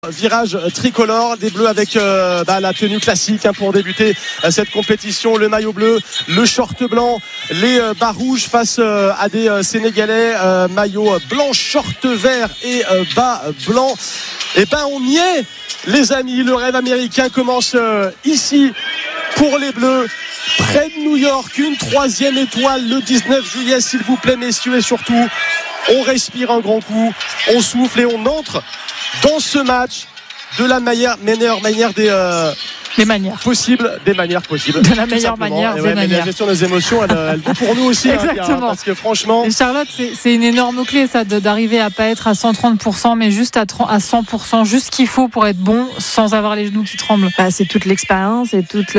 Virage tricolore, des bleus avec la tenue classique pour débuter cette compétition, le maillot bleu, le short blanc, les bas rouges face à des Sénégalais, maillot blanc, short vert et bas blanc. Et on y est les amis, le rêve américain commence ici pour les bleus, près de New York, une 3e étoile le 19 juillet s'il vous plaît messieurs, et surtout on respire un grand coup, on souffle et on entre dans ce match de la meilleure manière des manières possibles. De la meilleure manière des manières. La gestion des émotions, elle vaut pour nous aussi. Exactement. Parce que franchement. Et Charlotte, c'est une énorme clé, ça, d'arriver à pas être à 130%, mais juste à 100%, juste ce qu'il faut pour être bon, sans avoir les genoux qui tremblent. C'est toute l'expérience et tout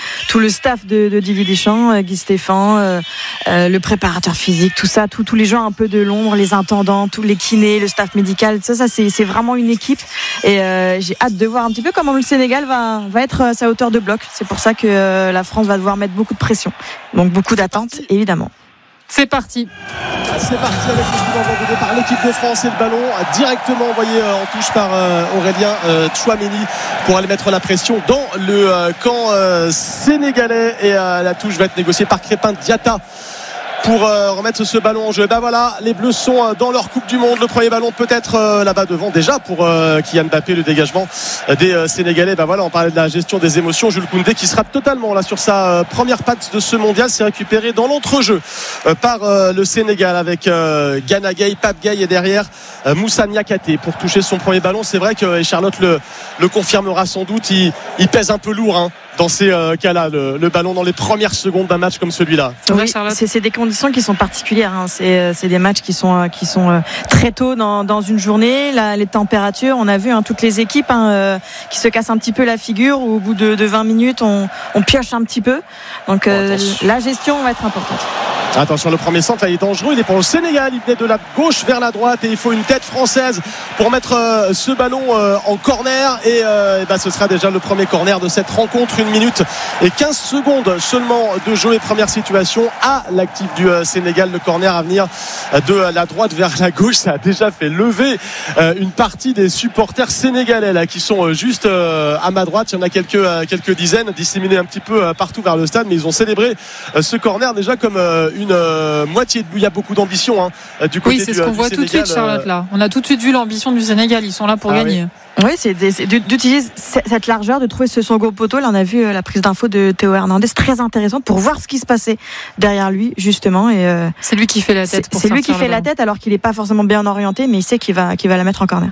le staff de Didier Deschamps, Guy Stéphane, le préparateur physique, tout ça, tous les gens un peu de l'ombre, les intendants, tous les kinés, le staff médical, ça c'est vraiment une équipe. Et j'ai hâte de voir un petit peu comment le Sénégal va être à sa hauteur de bloc. C'est pour ça que la France va devoir mettre beaucoup de pression. Donc beaucoup d'attentes, évidemment. C'est parti avec le coup d'envoi donné par l'équipe de France et le ballon directement envoyé en touche par Aurélien Tchouaméni pour aller mettre la pression dans le camp sénégalais, et la touche va être négociée par Crépin Diatta pour remettre ce ballon en jeu. Voilà, les Bleus sont dans leur Coupe du Monde. Le premier ballon peut-être là-bas devant déjà pour Kylian Mbappé, le dégagement des Sénégalais. On parlait de la gestion des émotions. Jules Koundé qui sera totalement là sur sa première patte de ce mondial, s'est récupéré dans l'entrejeu par le Sénégal avec Gana Gueye, Pape Gueye et derrière Moussa Niakhaté pour toucher son premier ballon. C'est vrai que Charlotte le confirmera sans doute, il pèse un peu lourd dans ces cas-là, le ballon dans les premières secondes d'un match comme celui-là. C'est des conditions qui sont particulières. C'est des matchs qui sont très tôt dans une journée. Les températures, on a vu toutes les équipes qui se cassent un petit peu la figure, où au bout de 20 minutes, on pioche un petit peu. Donc la gestion va être importante. Attention, le premier centre là, il est dangereux, il est pour le Sénégal, il venait de la gauche vers la droite et il faut une tête française pour mettre ce ballon en corner, et ce sera déjà le premier corner de cette rencontre. 1 minute et 15 secondes seulement de jeu et première situation à l'actif du Sénégal. Le corner à venir de la droite vers la gauche, ça a déjà fait lever une partie des supporters sénégalais là, qui sont juste à ma droite. Il y en a quelques dizaines disséminés un petit peu partout vers le stade, mais ils ont célébré ce corner déjà comme une moitié de but. Il y a beaucoup d'ambition du côté du Sénégal. Oui, c'est ce qu'on voit tout de suite, Charlotte, là. On a tout de suite vu l'ambition du Sénégal. Ils sont là pour gagner. Oui, c'est d'utiliser cette largeur, de trouver ce second poteau. Là, on a vu la prise d'info de Théo Hernandez, très intéressant pour voir ce qui se passait derrière lui, justement. Et c'est lui qui fait la tête. C'est lui qui fait la tête, alors qu'il n'est pas forcément bien orienté, mais il sait qu'il va la mettre en corner.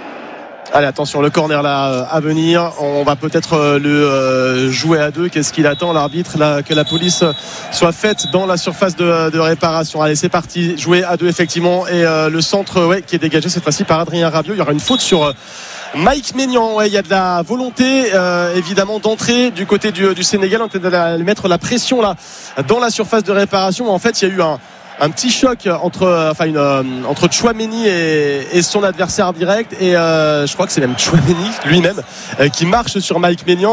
Allez, attention, le corner là à venir. On va peut-être le jouer à deux. Qu'est-ce qu'il attend l'arbitre là, que la police soit faite dans la surface de réparation. Allez, c'est parti, jouer à deux effectivement, et le centre qui est dégagé cette fois-ci par Adrien Rabiot. Il y aura une faute sur Mike Maignan. Il y a de la volonté évidemment d'entrer du côté du Sénégal. On tente de mettre la pression là dans la surface de réparation, mais en fait il y a eu un petit choc entre Tchouaméni et son adversaire direct, et je crois que c'est même Tchouaméni lui-même qui marche sur Mike Maignan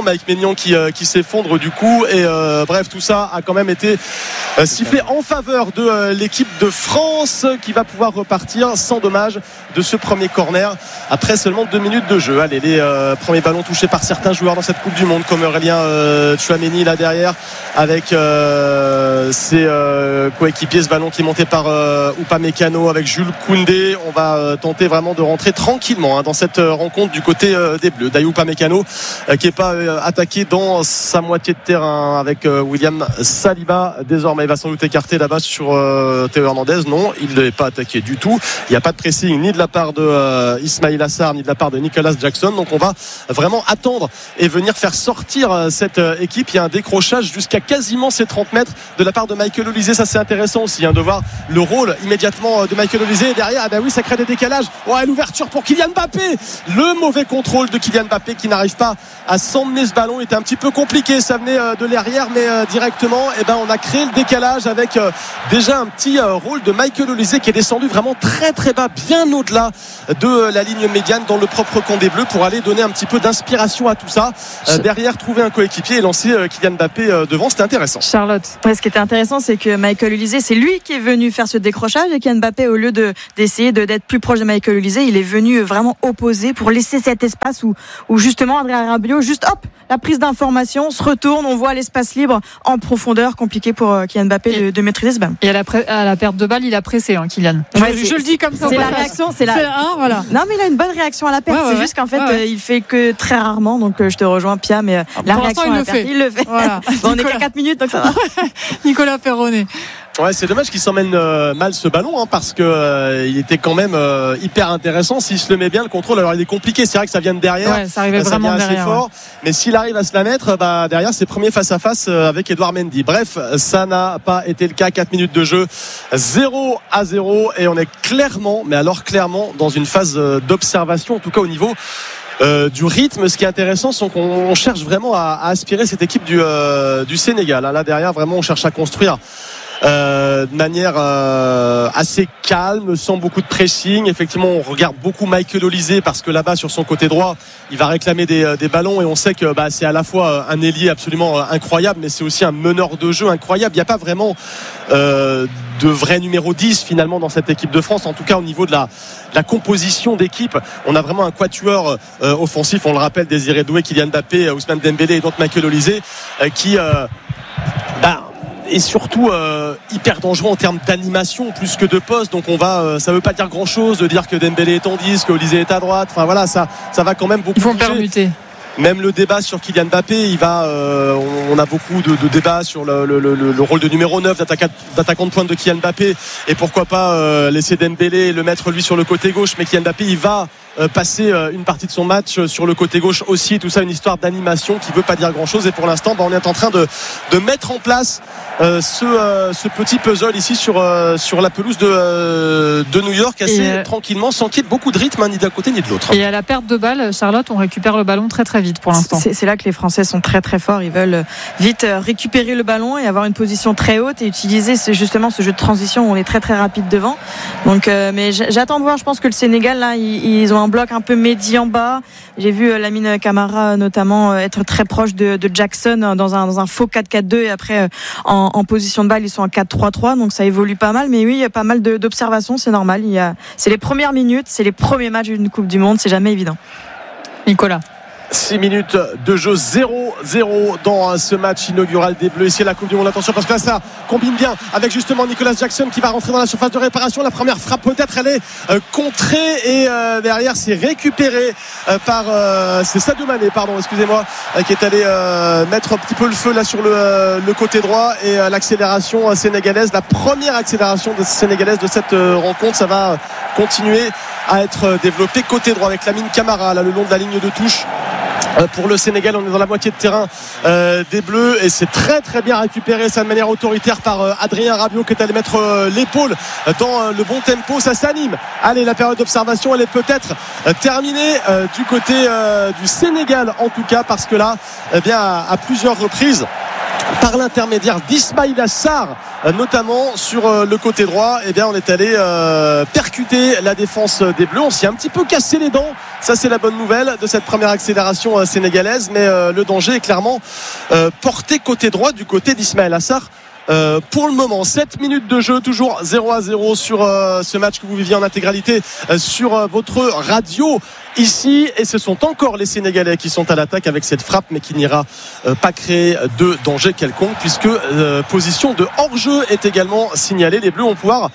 qui s'effondre du coup, et bref, tout ça a quand même été sifflé en faveur de l'équipe de France, qui va pouvoir repartir sans dommage de ce premier corner après seulement 2 minutes de jeu. Allez, les premiers ballons touchés par certains joueurs dans cette Coupe du Monde, comme Aurélien Tchouaméni là derrière avec ses coéquipiers. Ce ballon qui est monté par Upamecano avec Jules Koundé. On va tenter vraiment de rentrer tranquillement dans cette rencontre du côté des Bleus. D'ailleurs, Upamecano qui n'est pas attaqué dans sa moitié de terrain avec William Saliba. Désormais, il va sans doute écarter là-bas sur Théo Hernandez. Non, il n'est pas attaqué du tout. Il n'y a pas de pressing ni de la part de Ismail Assar ni de la part de Nicolas Jackson. Donc on va vraiment attendre et venir faire sortir cette équipe. Il y a un décrochage jusqu'à quasiment ces 30 mètres de la part de Michael Olise. Ça, c'est intéressant aussi de voir le rôle immédiatement de Michael Olise. Et derrière, ça crée des décalages. L'ouverture pour Kylian Mbappé. Le mauvais contrôle de Kylian Mbappé qui n'arrive pas à s'emmener ce ballon. Il était un petit peu compliqué. Ça venait de l'arrière, mais directement, on a créé le décalage avec déjà un petit rôle de Michael Olise qui est descendu vraiment très très bas, bien au-delà de la ligne médiane dans le propre camp des Bleus, pour aller donner un petit peu d'inspiration à tout ça. Derrière, trouver un coéquipier et lancer Kylian Mbappé devant. C'était intéressant. Charlotte. Ce qui était intéressant, c'est que Michael Olise, c'est lui qui est venu faire ce décrochage et Kylian Mbappé, au lieu d'essayer d'être plus proche de Michael Olise, il est venu vraiment opposer pour laisser cet espace où justement Adrien Rabiot, juste hop, la prise d'information, se retourne, on voit l'espace libre en profondeur, compliqué pour Kylian Mbappé de maîtriser ce ballon. Et à la perte de balle, il a pressé, Kylian. Je le dis comme ça. C'est la réaction, voilà. Non, mais il a une bonne réaction à la perte. C'est juste qu'en fait, il fait que très rarement. Donc, je te rejoins, Pia, mais la réaction à la perte, il le fait. Voilà. Bon, on est qu'à 4 minutes, donc ça va. Nicolas Ferronnet. Ouais, c'est dommage qu'il s'emmène mal ce ballon, parce que il était quand même hyper intéressant. S'il se le met bien, le contrôle, alors il est compliqué. C'est vrai que ça vient de derrière. Ouais, ça arrivait vraiment vient assez derrière. fort. Mais s'il arrive à se la mettre, derrière, c'est premier face à face avec Edouard Mendy. Bref, ça n'a pas été le cas. 4 minutes de jeu, 0-0, et on est clairement, mais alors clairement, dans une phase d'observation, en tout cas au niveau du rythme. Ce qui est intéressant, c'est qu'on cherche vraiment à aspirer cette équipe du Sénégal. Là derrière, vraiment, on cherche à construire de manière assez calme, sans beaucoup de pressing. Effectivement, on regarde beaucoup Michael Olise, parce que là-bas, sur son côté droit, il va réclamer des ballons, et on sait que c'est à la fois un ailier absolument incroyable, mais c'est aussi un meneur de jeu incroyable. Il n'y a pas vraiment de vrai numéro 10 finalement dans cette équipe de France, en tout cas au niveau de la composition d'équipe. On a vraiment un quatuor offensif, on le rappelle, Désiré Doué, Kylian Mbappé, Ousmane Dembélé et donc Michael Olise, qui et surtout hyper dangereux en termes d'animation plus que de poste. Donc ça veut pas dire grand chose de dire que Dembélé est en 10, que Olise est à droite. Enfin voilà, ça va quand même beaucoup. Ils vont permuter. Même le débat sur Kylian Mbappé, on a beaucoup de débats sur le rôle de numéro 9, d'attaquant de pointe de Kylian Mbappé, et pourquoi pas laisser Dembélé le mettre lui sur le côté gauche. Mais Kylian Mbappé, il va passer une partie de son match sur le côté gauche aussi. Tout ça, une histoire d'animation qui veut pas dire grand chose. Et pour l'instant, on est en train de mettre en place ce petit puzzle ici sur la pelouse de New York, assez tranquillement, sans qu'il y ait beaucoup de rythme, ni d'un côté ni de l'autre. Et à la perte de balle, Charlotte, on récupère le ballon très très vite pour l'instant. C'est là que les Français sont très très forts. Ils veulent vite récupérer le ballon et avoir une position très haute et utiliser justement ce jeu de transition où on est très très rapide devant. Donc, mais j'attends de voir. Je pense que le Sénégal, là, ils ont un bloc un peu médian en bas. J'ai vu Lamine Camara notamment être très proche de Jackson dans un faux 4-4-2, et après en position de balle ils sont en 4-3-3, donc ça évolue pas mal. Mais oui, il y a pas mal d'observations, c'est normal. C'est les premières minutes, c'est les premiers matchs d'une Coupe du Monde, c'est jamais évident. Nicolas. 6 minutes de jeu, 0-0 dans ce match inaugural des Bleus ici à la Coupe du Monde. Attention, parce que là ça combine bien avec justement Nicolas Jackson qui va rentrer dans la surface de réparation. La première frappe peut-être, elle est contrée, et derrière c'est récupéré par c'est Sadio Mané, excusez-moi, qui est allé mettre un petit peu le feu là sur le côté droit. Et l'accélération sénégalaise, la première accélération sénégalaise de cette rencontre, ça va continuer à être développé côté droit avec Lamine Camara là le long de la ligne de touche. Pour le Sénégal, on est dans la moitié de terrain des Bleus, et c'est très très bien récupéré ça de manière autoritaire par Adrien Rabiot, qui est allé mettre l'épaule dans le bon tempo. Ça s'anime. Allez, la période d'observation, elle est peut-être terminée du côté du Sénégal, en tout cas, parce que là, à plusieurs reprises, par l'intermédiaire d'Ismaïla Sarr notamment sur le côté droit, on est allé percuter la défense des Bleus. On s'y est un petit peu cassé les dents, ça c'est la bonne nouvelle de cette première accélération sénégalaise, mais le danger est clairement porté côté droit du côté d'Ismaïla Sarr. Pour le moment, 7 minutes de jeu, toujours 0-0 sur ce match que vous viviez en intégralité sur votre radio ici, et ce sont encore les Sénégalais qui sont à l'attaque avec cette frappe, mais qui n'ira pas créer de danger quelconque, puisque position de hors-jeu est également signalée. Les Bleus vont pouvoir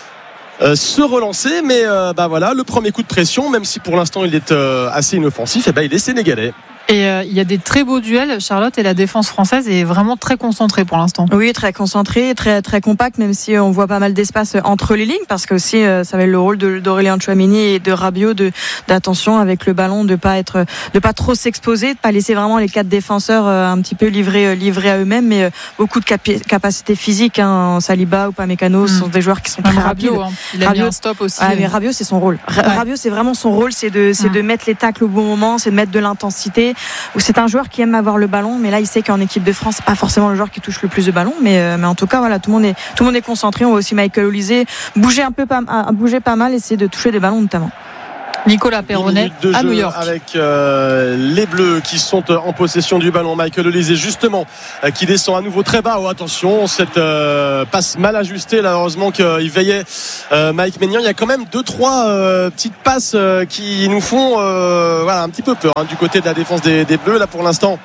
se relancer, mais voilà, le premier coup de pression, même si pour l'instant il est assez inoffensif, il est sénégalais. Et il y a des très beaux duels, Charlotte, et la défense française est vraiment très concentrée pour l'instant. Oui, très concentrée, très très compacte, même si on voit pas mal d'espace entre les lignes, parce que aussi ça va être le rôle d'Aurélien Tchouaméni et de Rabiot d'attention avec le ballon, de pas trop s'exposer, de pas laisser vraiment les 4 défenseurs un petit peu livrés à eux-mêmes, mais beaucoup de capacité physique. Saliba ou Upamecano sont des joueurs qui sont très rapides. Rabiot, il a mis un stop aussi. Mais Rabiot, c'est son rôle. Rabiot, c'est vraiment son rôle, c'est de mettre les tacles au bon moment, c'est de mettre de l'intensité. C'est un joueur qui aime avoir le ballon, mais là il sait qu'en équipe de France, c'est pas forcément le joueur qui touche le plus de ballons, mais en tout cas voilà, tout le monde est concentré. On voit aussi Michael Olise bouger pas mal, essayer de toucher des ballons notamment. Nicolas Perronnet à New York. Avec les Bleus qui sont en possession du ballon. Michael Olise justement qui descend à nouveau très bas. Oh, attention, cette passe mal ajustée là, heureusement qu'il veillait Mike Maignan. Il y a quand même 2-3 petites passes qui nous font un petit peu peur du côté de la défense des Bleus. Là pour l'instant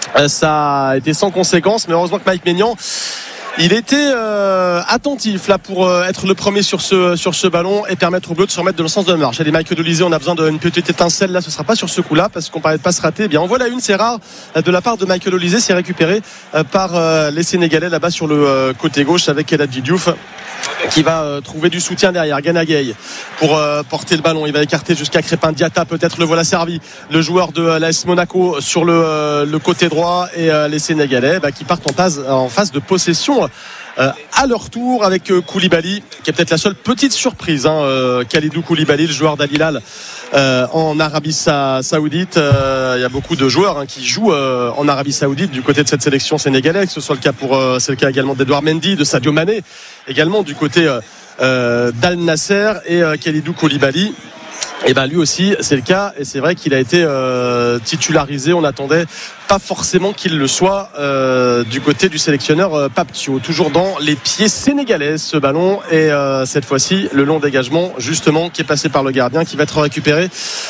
ça a été sans conséquence, mais heureusement que Mike Maignan il était attentif là pour être le premier sur ce ballon et permettre aux Bleus de se remettre dans le sens de la marche. Allez, Michael Olise, on a besoin d'une petite étincelle là, ce sera pas sur ce coup-là parce qu'on parlait de passe ratée. Eh bien, on voit la une, c'est rare de la part de Michael Olise, c'est récupéré par les Sénégalais là-bas sur le côté gauche avec Eladji Diouf qui va trouver du soutien derrière. Gana Gueye pour porter le ballon, il va écarter jusqu'à Crépin Diatta, peut-être le voilà servi, le joueur de l'AS Monaco sur le côté droit, et les Sénégalais qui partent en phase de possession à leur tour avec Koulibaly qui est peut-être la seule petite surprise, Kalidou Koulibaly, le joueur d'Al Hilal en Arabie Saoudite. Il y a beaucoup de joueurs qui jouent en Arabie Saoudite du côté de cette sélection sénégalaise, que ce soit le cas c'est le cas également d'Edouard Mendy, de Sadio Mané également du côté d'Al Nasser, et Kalidou Koulibaly lui aussi c'est le cas, et c'est vrai qu'il a été titularisé. On attendait pas forcément qu'il le soit du côté du sélectionneur Pape Thiaw. Toujours dans les pieds sénégalais ce ballon, et cette fois-ci le long dégagement justement qui est passé par le gardien, qui va être récupéré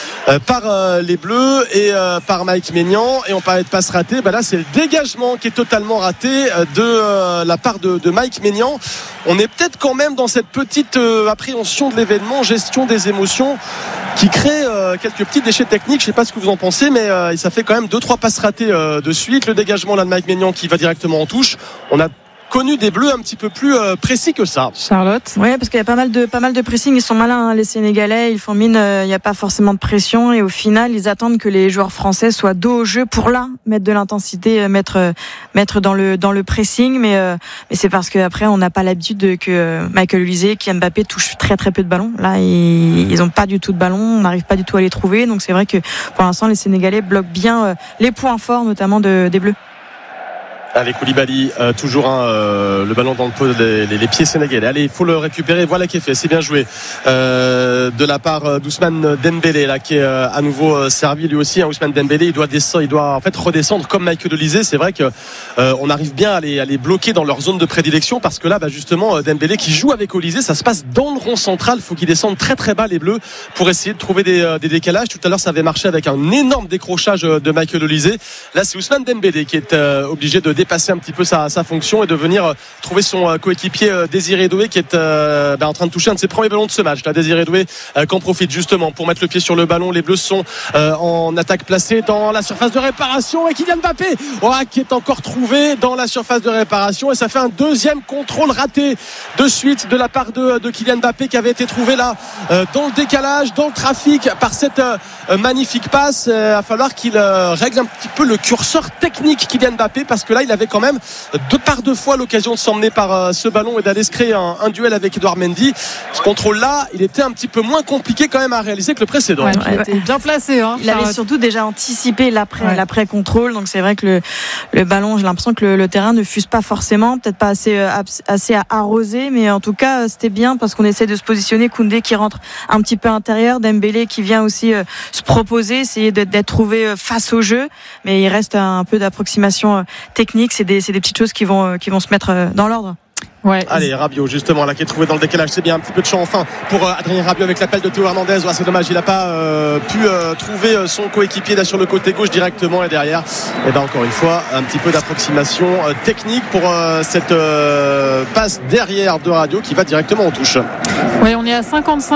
par les Bleus et par Mike Maignan. Et on parlait de passe ratée, là c'est le dégagement qui est totalement raté de la part de Mike Maignan. On est peut-être quand même dans cette petite appréhension de l'événement, gestion des émotions, qui crée quelques petits déchets techniques. Je sais pas ce que vous en pensez, mais ça fait quand même 2-3 passes ratées de suite. Le dégagement là de Mike Maignan qui va directement en touche. On a connu des Bleus un petit peu plus précis que ça. Charlotte. Oui, parce qu'il y a pas mal de pressing. Ils sont malins, les Sénégalais. Ils font mine, il n'y a pas forcément de pression, et au final, ils attendent que les joueurs français soient dos au jeu pour là mettre de l'intensité, mettre dans le pressing. Mais c'est parce qu'après, on n'a pas l'habitude que Michael Olise, Kylian Mbappé touchent très très peu de ballons. Là, ils n'ont pas du tout de ballon. On n'arrive pas du tout à les trouver. Donc c'est vrai que pour l'instant, les Sénégalais bloquent bien les points forts, notamment des Bleus. Allez, Koulibaly, toujours le ballon dans le pot, les pieds sénégalais. Allez, il faut le récupérer. Voilà qui est fait. C'est bien joué de la part d'Ousmane Dembélé là, qui est à nouveau servi lui aussi. Ousmane Dembélé, il doit en fait redescendre comme Michael Olise. C'est vrai que on arrive bien à les bloquer dans leur zone de prédilection, parce que là, justement, Dembélé qui joue avec Olise, ça se passe dans le rond central. Il faut qu'ils descendent très très bas les Bleus pour essayer de trouver des décalages. Tout à l'heure, ça avait marché avec un énorme décrochage de Michael Olise. Là, c'est Ousmane Dembélé qui est obligé de dépasser un petit peu sa fonction et de venir trouver son coéquipier Désiré Doué, qui est en train de toucher un de ses premiers ballons de ce match. Là, Désiré Doué qu'en profite justement pour mettre le pied sur le ballon. Les Bleus sont en attaque placée dans la surface de réparation, et Kylian Mbappé qui est encore trouvé dans la surface de réparation, et ça fait un deuxième contrôle raté de suite de la part de Kylian Mbappé, qui avait été trouvé là dans le décalage, dans le trafic par cette magnifique passe. Il va falloir qu'il règle un petit peu le curseur technique, Kylian Mbappé, parce que là il avait quand même deux fois l'occasion de s'emmener par ce ballon et d'aller se créer un duel avec Edouard Mendy. Ce contrôle là, il était un petit peu moins compliqué quand même à réaliser que le précédent. Il était bien placé, il avait surtout déjà anticipé l'après-contrôle. Donc c'est vrai que le ballon, j'ai l'impression que le terrain ne fuse pas forcément, peut-être pas assez arrosé, mais en tout cas c'était bien, parce qu'on essaie de se positionner. Koundé qui rentre un petit peu intérieur, Dembélé qui vient aussi se proposer, essayer d'être trouvé face au jeu, mais il reste un peu d'approximation technique. C'est des petites choses qui vont se mettre dans l'ordre. Ouais. Allez, Rabiot justement là qui est trouvé dans le décalage, c'est bien, un petit peu de champ enfin pour Adrien Rabiot avec l'appel de Théo Hernandez. C'est dommage, il n'a pas pu trouver son coéquipier là sur le côté gauche directement, et derrière encore une fois un petit peu d'approximation technique pour cette passe derrière de Rabiot qui va directement en touche. Oui, on est à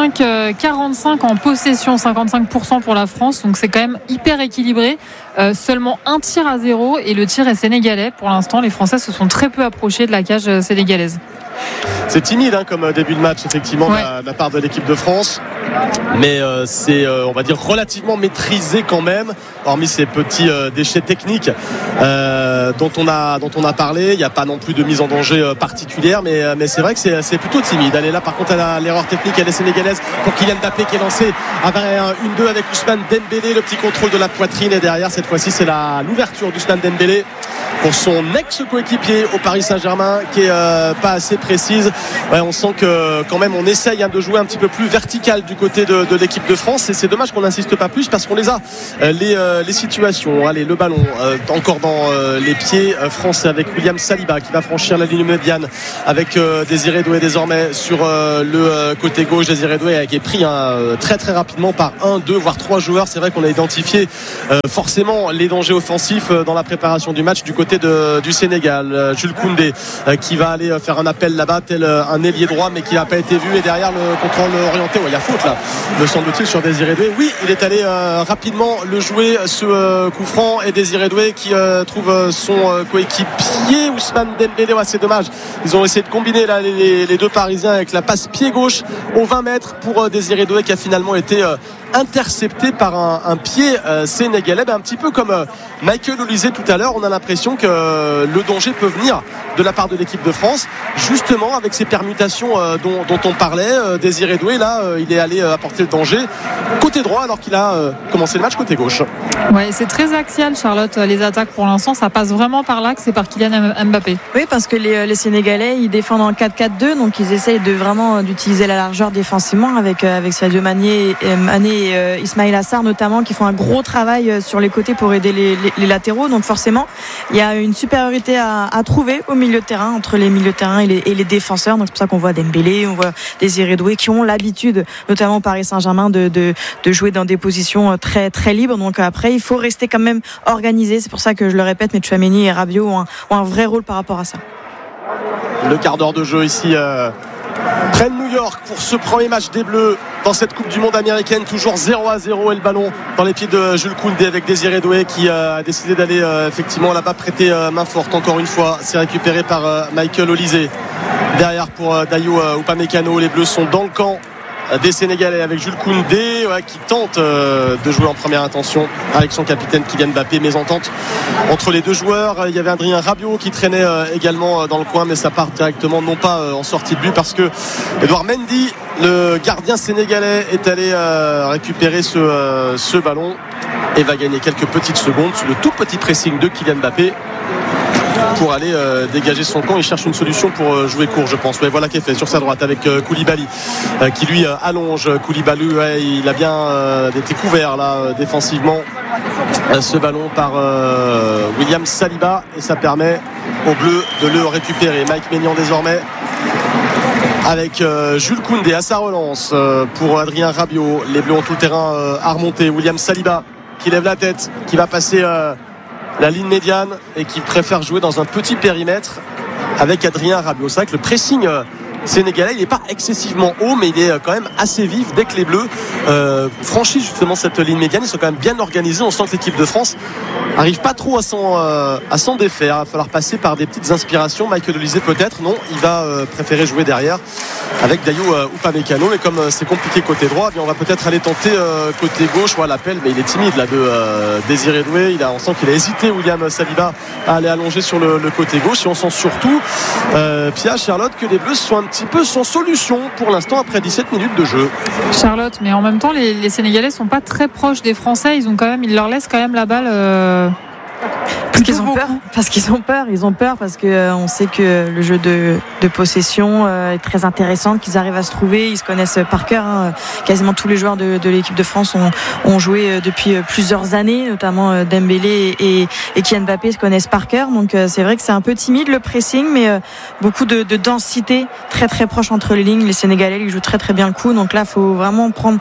55-45 en possession, 55% pour la France, donc c'est quand même hyper équilibré. Seulement un tir à 0, et le tir est sénégalais. Pour l'instant, les Français se sont très peu approchés de la cage sénégalaise. C'est timide comme début de match effectivement, de la part de l'équipe de France, mais c'est on va dire relativement maîtrisé quand même, hormis ces petits déchets techniques dont on a parlé. Il n'y a pas non plus de mise en danger particulière, mais c'est vrai que c'est plutôt timide. Allez, là par contre l'erreur technique, elle est sénégalaise pour Kylian Mbappé qui est lancé après un 1-2 avec Ousmane Dembélé, le petit contrôle de la poitrine, et derrière cette fois-ci c'est l'ouverture d'Ousmane Dembélé pour son ex-coéquipier au Paris Saint-Germain qui est pas assez précise. On sent que quand même on essaye de jouer un petit peu plus vertical du côté de l'équipe de France, et c'est dommage qu'on n'insiste pas plus parce qu'on les a les situations. Allez, le ballon encore dans les pieds français avec William Saliba qui va franchir la ligne médiane avec Désiré Doué désormais sur le côté gauche. Désiré Doué qui est pris très très rapidement par 1, 2 voire 3 joueurs. C'est vrai qu'on a identifié forcément les dangers offensifs dans la préparation du match du côté du Sénégal. Jules Koundé qui va aller faire un appel là-bas tel un ailier droit mais qui n'a pas été vu, et derrière le contrôle orienté, il y a faute là, me semble-t-il, sur Désiré Doué. Oui, il est allé rapidement le jouer ce coup franc, et Désiré Doué qui trouve son coéquipier Ousmane Dembélé. C'est dommage, ils ont essayé de combiner là, les deux Parisiens avec la passe pied gauche aux 20 mètres pour Désiré Doué qui a finalement été intercepté par un pied sénégalais. Un petit peu comme Michael Olise tout à l'heure, on a l'impression que le danger peut venir de la part de l'équipe de France, justement avec ces permutations dont on parlait. Désiré Doué là, il est allé apporter le danger côté droit alors qu'il a commencé le match côté gauche. Ouais, c'est très axial, Charlotte, les attaques pour l'instant, ça passe vraiment par l'axe et par Kylian Mbappé. Oui, parce que les Sénégalais ils défendent en 4-4-2, donc ils essayent d'utiliser la largeur défensivement avec Sadio Mané et Ismaïla Sarr notamment, qui font un gros travail sur les côtés pour aider les latéraux. Donc forcément il y a une supériorité à trouver au milieu de terrain, entre les milieux de terrain et les défenseurs. Donc c'est pour ça qu'on voit Dembélé, on voit Désiré Doué qui ont l'habitude, notamment au Paris Saint-Germain, de jouer dans des positions très très libres. Donc après il faut rester quand même organisé. C'est pour ça que je le répète, mais Tchouaméni et Rabiot ont un vrai rôle par rapport à ça. Le quart d'heure de jeu ici près de New York pour ce premier match des Bleus dans cette Coupe du Monde américaine. Toujours 0-0, et le ballon dans les pieds de Jules Koundé avec Désiré Doué qui a décidé d'aller effectivement là-bas prêter main forte encore une fois. C'est récupéré par Michael Olise derrière pour Dayot Upamecano. Les Bleus sont dans le camp des Sénégalais avec Jules Koundé qui tente de jouer en première intention avec son capitaine Kylian Mbappé. Mésentente entre les deux joueurs. Il y avait Adrien Rabiot qui traînait également dans le coin, mais ça part directement non pas en sortie de but, parce que Edouard Mendy, le gardien sénégalais, est allé récupérer ce ballon et va gagner quelques petites secondes sous le tout petit pressing de Kylian Mbappé pour aller dégager son camp. Il cherche une solution pour jouer court, je pense. Voilà qui est fait sur sa droite avec Koulibaly qui lui allonge. Koulibaly, il a bien été couvert là défensivement, ce ballon par William Saliba, et ça permet aux Bleus de le récupérer. Mike Maignan désormais avec Jules Koundé à sa relance pour Adrien Rabiot. Les Bleus ont tout le terrain à remonter. William Saliba qui lève la tête, qui va passer la ligne médiane et qui préfère jouer dans un petit périmètre avec Adrien Rabiot. C'est vrai que le pressing sénégalais, il n'est pas excessivement haut, mais il est quand même assez vif. Dès que les Bleus franchissent justement cette ligne médiane, ils sont quand même bien organisés. On sent que l'équipe de France n'arrive pas trop à s'en défaire. Il va falloir passer par des petites inspirations. Michael Olise peut-être, non, il va préférer jouer derrière avec Dayot Upamecano. Mais comme c'est compliqué côté droit, on va peut-être aller tenter côté gauche. Voilà l'appel, mais il est timide là de Désiré Doué. On sent qu'il a hésité, William Saliba, à aller allonger sur le côté gauche. Et on sent surtout, Pia, Charlotte, que les Bleus sont un petit peu sans solution pour l'instant après 17 minutes de jeu. Charlotte, mais en même temps les Sénégalais sont pas très proches des Français. Ils leur laissent quand même la balle. Parce qu'ils ont peur. Ils ont peur parce que on sait que le jeu de possession est très intéressant, qu'ils arrivent à se trouver. Ils se connaissent par cœur. Quasiment tous les joueurs de l'équipe de France ont joué depuis plusieurs années, notamment Dembélé et Kylian Mbappé se connaissent par cœur. Donc c'est vrai que c'est un peu timide le pressing, mais beaucoup de densité très très proche entre les lignes. Les Sénégalais ils jouent très très bien le coup. Donc là, il faut vraiment prendre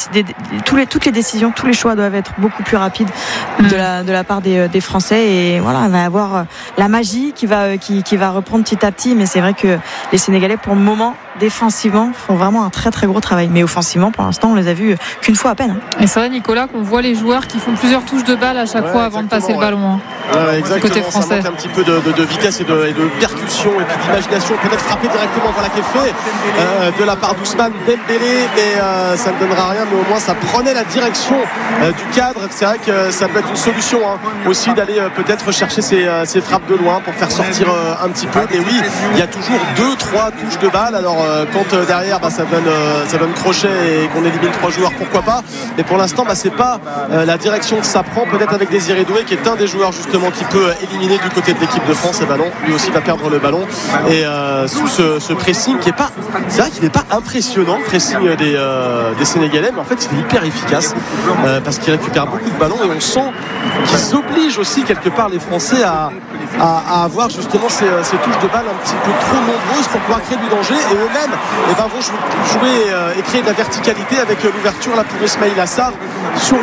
toutes les décisions, tous les choix doivent être beaucoup plus rapides de la part des Français. Et voilà, on va avoir la magie qui va reprendre petit à petit. Mais c'est vrai que les Sénégalais, pour le moment, défensivement, font vraiment un très très gros travail. Mais offensivement, pour l'instant, on les a vus qu'une fois à peine. Et c'est vrai, Nicolas, qu'on voit les joueurs qui font plusieurs touches de balle à chaque fois avant de passer le ballon. Exactement, côté français. Ça manque un petit peu de vitesse et de percussion et puis d'imagination. Peut-être frapper directement, voilà qui est fait de la part d'Ousmane Dembélé, mais ça ne donnera rien. Mais au moins, ça prenait la direction du cadre. C'est vrai que ça peut être une solution aussi d'aller peut-être chercher ces frappes de loin pour faire sortir un petit peu. Mais oui, il y a toujours 2-3 touches de balle. Alors quand derrière ça donne crochet et qu'on élimine 3 joueurs, pourquoi pas. Mais pour l'instant c'est pas la direction que ça prend, peut-être avec Désiré Doué qui est un des joueurs justement justement qui peut éliminer du côté de l'équipe de France. Et ben non, lui aussi va perdre le ballon et sous ce pressing qui est pas, c'est vrai qu'il n'est pas impressionnant, le pressing des Sénégalais, mais en fait il est hyper efficace parce qu'il récupère beaucoup de ballons et on sent qu'ils obligent aussi quelque part les Français à avoir justement ces touches de balle un petit peu trop nombreuses pour pouvoir créer du danger, et eux-mêmes vont jouer et créer de la verticalité avec l'ouverture là pour Ismaïla Sarr sur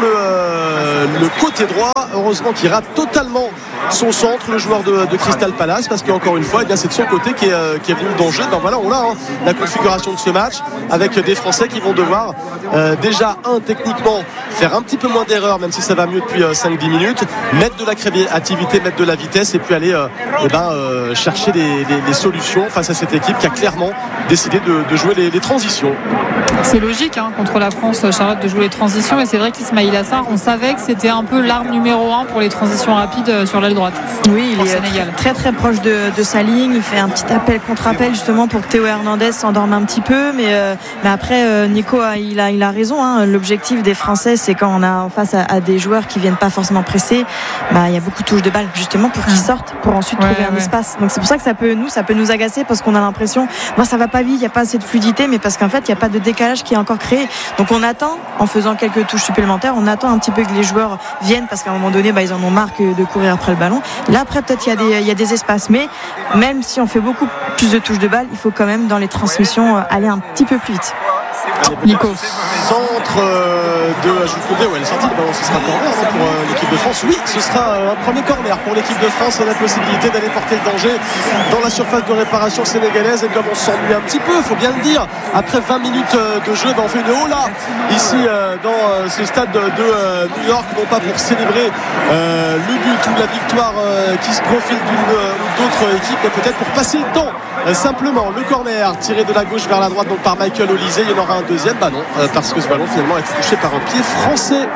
le côté droit. Heureusement qu'il rate totalement son centre, le joueur de Crystal Palace, parce qu'encore une fois c'est de son côté qui est venu le danger. Ben voilà, on a la configuration de ce match avec des Français qui vont devoir déjà techniquement faire un petit peu moins d'erreurs, même si ça va mieux depuis 5-10 minutes, mettre de la créativité, mettre de la vitesse et puis aller chercher des solutions face à cette équipe qui a clairement décidé de jouer les transitions. C'est logique contre la France, Charlotte, de jouer les transitions, et c'est vrai qu'Ismaïla Sarr, on savait que c'était un peu l'arme numéro 1 pour les transitions rapides sur l'aile droite. Oui, il est très très proche de sa ligne, il fait un petit appel contre-appel justement pour que Théo Hernandez s'endorme un petit peu, mais après Nico il a raison, l'objectif des Français, c'est quand on a en face à des joueurs qui viennent pas forcément presser, il y a beaucoup de touches de balle justement pour qu'ils sortent, pour ensuite trouver un espace. Donc c'est pour ça que ça peut nous agacer, parce qu'on a l'impression, ça va pas vite, il n'y a pas assez de fluidité, mais parce qu'en fait il n'y a pas de décalage qui est encore créé. Donc on attend, en faisant quelques touches supplémentaires, on attend un petit peu que les joueurs viennent, parce qu'à un moment donné ils en ont marre de courir après le ballon. Là après peut-être il y a des espaces, mais même si on fait beaucoup plus de touches de balle, il faut quand même dans les transmissions aller un petit peu plus vite. Nico. Centre de Ajoukoué, elle est sortie, le ballon, ce sera corner pour l'équipe de France. Oui, ce sera un premier corner pour l'équipe de France, et la possibilité d'aller porter le danger dans la surface de réparation sénégalaise. Et comme on s'ennuie un petit peu, il faut bien le dire, après 20 minutes de jeu, on fait une hola ici dans ce stade de New York, non pas pour célébrer le but ou la victoire qui se profile d'une ou d'autre équipe, mais peut-être pour passer le temps. Simplement, le corner tiré de la gauche vers la droite, donc par Michael Olise. Il y en aura un deuxième, non, parce que ce ballon finalement a été touché par un pied français,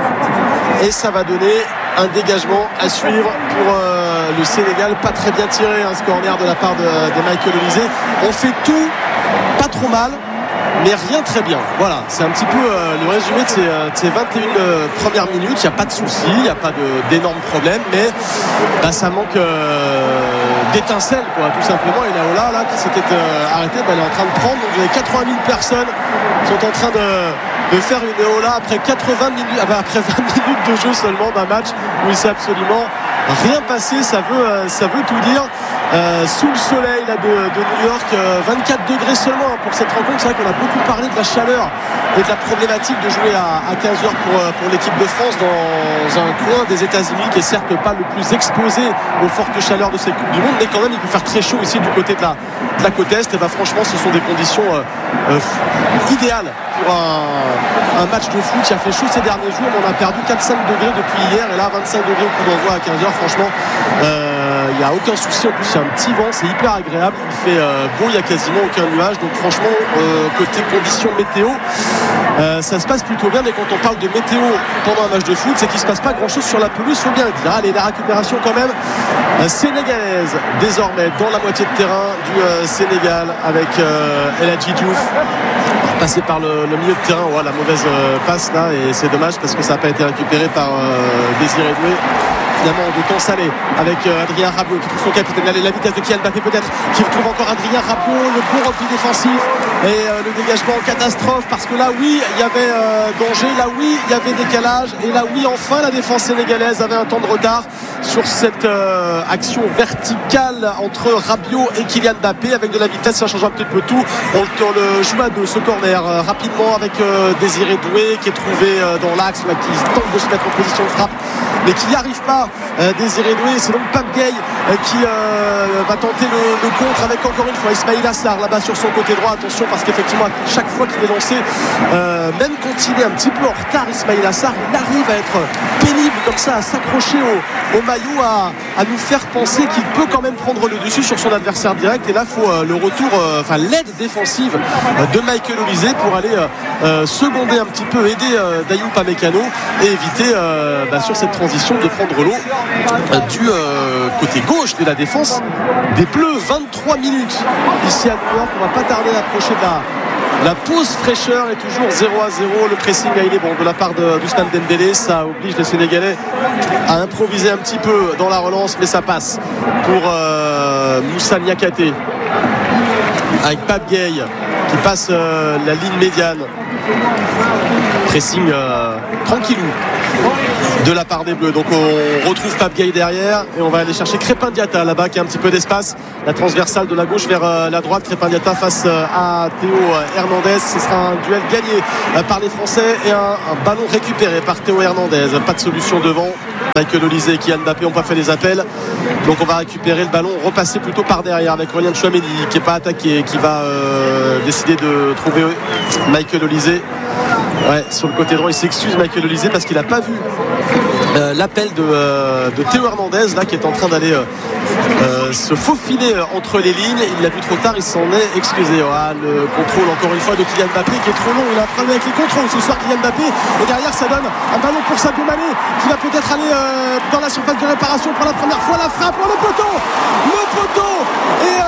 et ça va donner un dégagement à suivre pour le Sénégal. Pas très bien tiré, ce corner de la part de Michael Olise. On fait tout pas trop mal, mais rien très bien. Voilà, c'est un petit peu le résumé de ces 21 premières minutes. Il n'y a pas de soucis, il n'y a pas d'énormes problèmes, mais ça manque d'étincelles, tout simplement. Et là qui s'était arrêtée, elle est en train de prendre. Donc vous avez 80 000 personnes qui sont en train de faire une hola après 20 minutes de jeu seulement d'un match où il s'est absolument rien passé. Ça veut tout dire. Sous le soleil là, de New York, 24 degrés seulement pour cette rencontre. C'est vrai qu'on a beaucoup parlé de la chaleur et de la problématique de jouer à 15h pour l'équipe de France dans un coin des États-Unis qui est certes pas le plus exposé aux fortes chaleurs de cette Coupe du Monde, mais quand même il peut faire très chaud ici du côté de la côte Est. Et franchement, ce sont des conditions idéales pour un match de foot. Il a fait chaud ces derniers jours, mais on a perdu 4-5 degrés depuis hier, et là 25 degrés au coup d'envoi à 15h. Franchement, il n'y a aucun souci. En plus, il y a un petit vent, c'est hyper agréable, il fait beau, il n'y a quasiment aucun nuage. Donc franchement, côté conditions météo, ça se passe plutôt bien. Mais quand on parle de météo pendant un match de foot, c'est qu'il ne se passe pas grand chose sur la pelouse, faut bien le dire. Allez, la récupération quand même sénégalaise désormais dans la moitié de terrain du Sénégal, avec El Hadji Diouf passé par le milieu de terrain. La mauvaise passe là, et c'est dommage parce que ça n'a pas été récupéré par Désiré Doué. Finalement, de temps salé avec Adrien Rabiot qui trouve son capitaine. Allez, la vitesse de Kylian Mbappé peut-être, qui trouve encore Adrien Rabiot, le bon repli défensif et le dégagement en catastrophe, parce que là oui il y avait danger, là oui il y avait décalage, et là oui enfin la défense sénégalaise avait un temps de retard sur cette action verticale entre Rabiot et Kylian Mbappé. Avec de la vitesse, ça change un petit peu tout. On le joue à deux, ce corner rapidement avec Désiré Doué qui est trouvé dans l'axe, là, qui tente de se mettre en position de frappe mais qui n'y arrive pas. Désiré Doué, c'est donc Pape Gueye qui va tenter le contre avec encore une fois Ismaïla Sarr là-bas sur son côté droit. Attention, parce qu'effectivement à chaque fois qu'il est lancé, même quand il est un petit peu en retard, Ismaïla Sarr, il arrive à être pénible comme ça, à s'accrocher au maillot, à nous faire penser qu'il peut quand même prendre le dessus sur son adversaire direct. Et là il faut le retour, l'aide défensive de Michael Olise pour aller seconder un petit peu, aider Dayou Upamecano et éviter sur cette transition de prendre l'eau du côté gauche de la défense des Bleus. 23 minutes ici à New York. On va pas tarder à approcher La pause fraîcheur est toujours 0-0. Le pressing il est bon de la part d'Ousmane Dembélé. Ça oblige les Sénégalais à improviser un petit peu dans la relance, mais ça passe pour Moussa Niakhaté avec Pape Gueye qui passe la ligne médiane. Pressing tranquillou de la part des Bleus. Donc on retrouve Pape Gueye derrière et on va aller chercher Crépin Diatta là-bas qui a un petit peu d'espace. La transversale de la gauche vers la droite. Crépin Diatta face à Théo Hernandez. Ce sera un duel gagné par les Français et un ballon récupéré par Théo Hernandez. Pas de solution devant. Michael Olise et Kylian Mbappé n'ont pas fait les appels. Donc on va récupérer le ballon, repasser plutôt par derrière avec Aurélien Tchouaméni qui n'est pas attaqué, qui va décider de trouver Michael Olise. Ouais, sur le côté droit, il s'excuse Michael Olise parce qu'il n'a pas vu l'appel de Théo Hernandez là qui est en train d'aller se faufiler entre les lignes. Il l'a vu trop tard, il s'en est excusé. Le contrôle encore une fois de Kylian Mbappé qui est trop long. Il a un problème avec les contrôles ce soir, Kylian Mbappé. Et derrière ça donne un ballon pour Sadio Mané qui va peut-être aller dans la surface de réparation pour la première fois. La frappe, le poteau et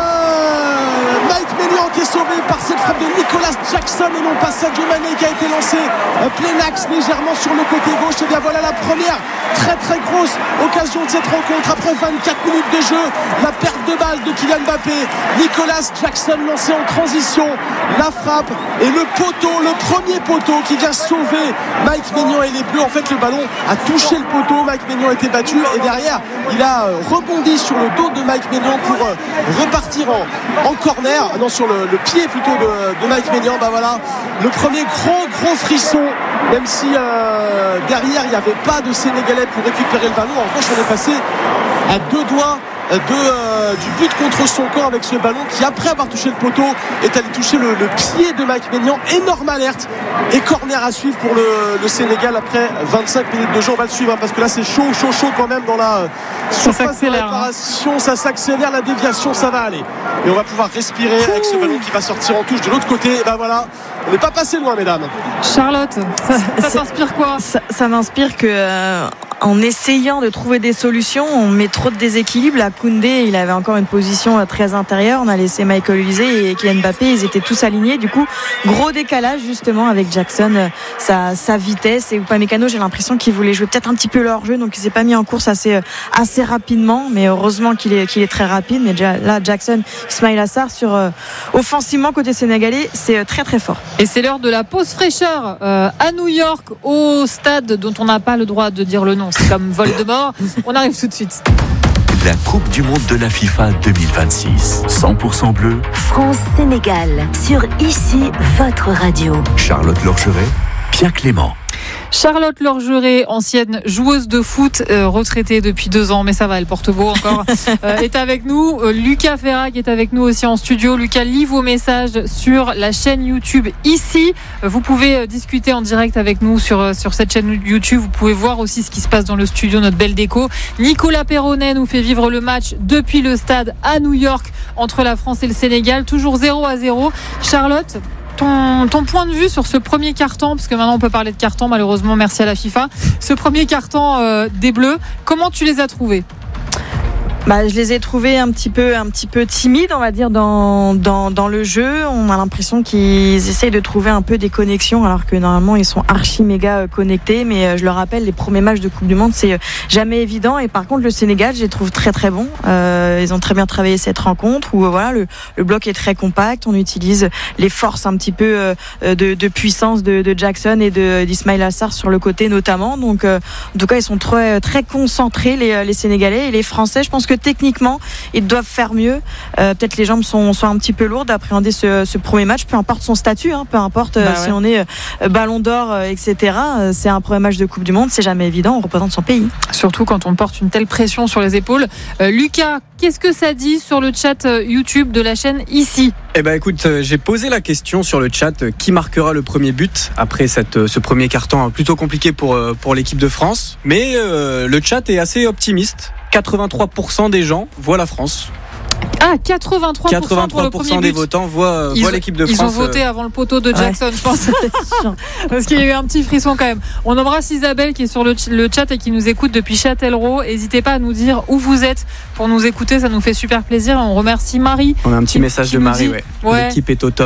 Mike Maignan qui est sauvé par cette frappe de Nicolas Jackson et non pas Sadio Mané qui a été lancé plein axe légèrement sur le côté gauche. Et bien voilà la première très très grosse occasion de cette rencontre après 24 minutes de jeu. La perte de balle de Kylian Mbappé, Nicolas Jackson lancé en transition, la frappe et le premier poteau qui vient sauver Mike Maignan et les Bleus. En fait le ballon a touché le poteau, Mike Maignan a été battu et derrière il a rebondi sur le dos de Mike Maignan pour repartir en corner, non sur le pied plutôt de Mike Maignan. Voilà le premier gros frisson, même si derrière il n'y avait pas de Sénégalais pour récupérer le ballon. En revanche on est passé à 2 doigts du but contre son camp avec ce ballon qui après avoir touché le poteau est allé toucher le pied de Mike Maignan. Énorme alerte et corner à suivre pour le Sénégal après 25 minutes de jeu. On va le suivre parce que là c'est chaud quand même dans la surface de réparation. Ça s'accélère, la déviation ça va aller et on va pouvoir respirer avec ce ballon qui va sortir en touche de l'autre côté. Et voilà, on n'est pas passé loin mesdames. Charlotte, ça t'inspire quoi? Ça m'inspire que en essayant de trouver des solutions, on met trop de déséquilibre. Là, Koundé, il avait encore une position très intérieure. On a laissé Michael Olise et Kylian Mbappé, ils étaient tous alignés. Du coup, gros décalage justement avec Jackson, sa vitesse. Et Upamecano, j'ai l'impression qu'il voulait jouer peut-être un petit peu leur jeu, donc il s'est pas mis en course assez rapidement. Mais heureusement qu'il est très rapide. Mais là, Jackson, Ismaïla Sarr sur offensivement côté sénégalais, c'est très très fort. Et c'est l'heure de la pause fraîcheur à New York, au stade dont on n'a pas le droit de dire le nom. C'est comme Voldemort. On arrive tout de suite. La Coupe du Monde de la FIFA 2026. 100% bleu. France-Sénégal. Sur ici, votre radio. Charlotte Lorgeret, Pierre Clément. Charlotte Lorgeret, ancienne joueuse de foot, retraitée depuis 2 ans, mais ça va, elle porte beau encore, est avec nous. Lucas Ferrac est avec nous aussi en studio. Lucas, lis vos messages sur la chaîne YouTube ici. Vous pouvez discuter en direct avec nous sur cette chaîne YouTube. Vous pouvez voir aussi ce qui se passe dans le studio, notre belle déco. Nicolas Perronnet nous fait vivre le match depuis le stade à New York entre la France et le Sénégal. Toujours 0-0. Charlotte, ton point de vue sur ce premier carton, parce que maintenant on peut parler de carton malheureusement, merci à la FIFA, ce premier carton des Bleus, comment tu les as trouvés? Je les ai trouvés un petit peu timides, on va dire, dans le jeu. On a l'impression qu'ils essayent de trouver un peu des connexions, alors que normalement ils sont archi méga connectés. Mais je le rappelle, les premiers matchs de Coupe du Monde, c'est jamais évident. Et par contre, le Sénégal, je les trouve très très bons. Ils ont très bien travaillé cette rencontre où voilà, le bloc est très compact. On utilise les forces un petit peu de puissance de Jackson et d'Ismaïla Sarr sur le côté notamment. Donc, en tout cas, ils sont très très concentrés les Sénégalais et les Français. Je pense que techniquement ils doivent faire mieux. Peut-être les jambes sont un petit peu lourdes d'appréhender ce premier match, peu importe son statut, peu importe si on est ballon d'or, etc. C'est un premier match de Coupe du Monde, c'est jamais évident, on représente son pays. Surtout quand on porte une telle pression sur les épaules. Lucas, qu'est-ce que ça dit sur le chat YouTube de la chaîne ici? Écoute, j'ai posé la question sur le chat, qui marquera le premier but après ce premier carton plutôt compliqué pour l'équipe de France, mais le chat est assez optimiste. 83% des gens voient la France. Ah, 83% pour le premier but. Des votants voient l'équipe de France. Ils ont voté avant le poteau de Jackson, je pense. Parce qu'il y a eu un petit frisson quand même. On embrasse Isabelle qui est sur le chat et qui nous écoute depuis Châtellerault. N'hésitez pas à nous dire où vous êtes pour nous écouter, ça nous fait super plaisir. On remercie Marie. On a un petit message de Marie, ouais. L'équipe est au top.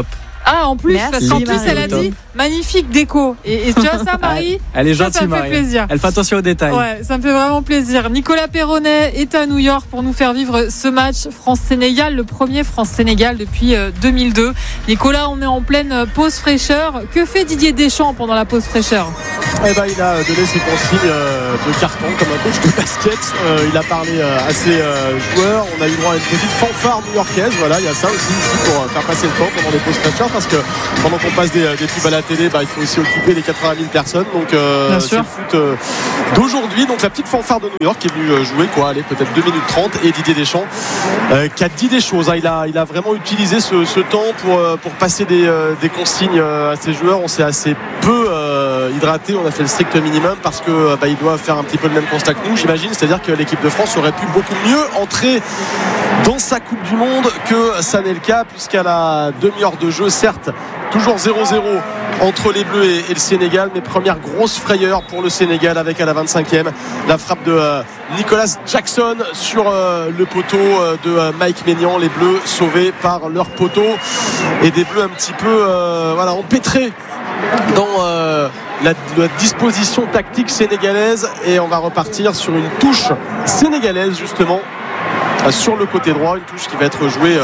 Ah, en plus, Merci, parce qu'en plus, Marie. elle a dit magnifique déco. Et tu vois ça, Marie? Elle est ça gentille, me fait Marie. plaisir. Elle fait attention aux détails. Ouais, ça me fait vraiment plaisir. Nicolas Perronnet est à New York pour nous faire vivre ce match France-Sénégal, le premier France-Sénégal depuis 2002. Nicolas, on est en pleine pause fraîcheur. Que fait Didier Deschamps pendant la pause fraîcheur? Eh ben, il a donné ses consignes de carton comme un coach de basket. Il a parlé à ses joueurs. On a eu droit à une petite fanfare new-yorkaise. Voilà, il y a ça aussi ici pour faire passer le temps pendant les pauses fraîcheurs, parce que pendant qu'on passe des pubs à la télé, il faut aussi occuper les 80 000 personnes. Donc c'est le foot d'aujourd'hui. Donc la petite fanfare de New York qui est venue jouer peut-être 2 minutes 30, et Didier Deschamps qui a dit des choses. Il a vraiment utilisé ce temps pour passer des consignes à ses joueurs. On s'est assez peu hydraté. On a fait le strict minimum parce que il doit faire un petit peu le même constat que nous, j'imagine, c'est-à-dire que l'équipe de France aurait pu beaucoup mieux entrer dans sa Coupe du Monde que ça n'est le cas, puisqu'à la demi-heure de jeu, certes, toujours 0-0 entre les Bleus et le Sénégal, mais première grosse frayeur pour le Sénégal avec à la 25e la frappe de Nicolas Jackson sur le poteau de Mike Maignan. Les Bleus sauvés par leur poteau, et des Bleus un petit peu empêtrés dans la disposition tactique sénégalaise, et on va repartir sur une touche sénégalaise justement sur le côté droit, une touche qui va être jouée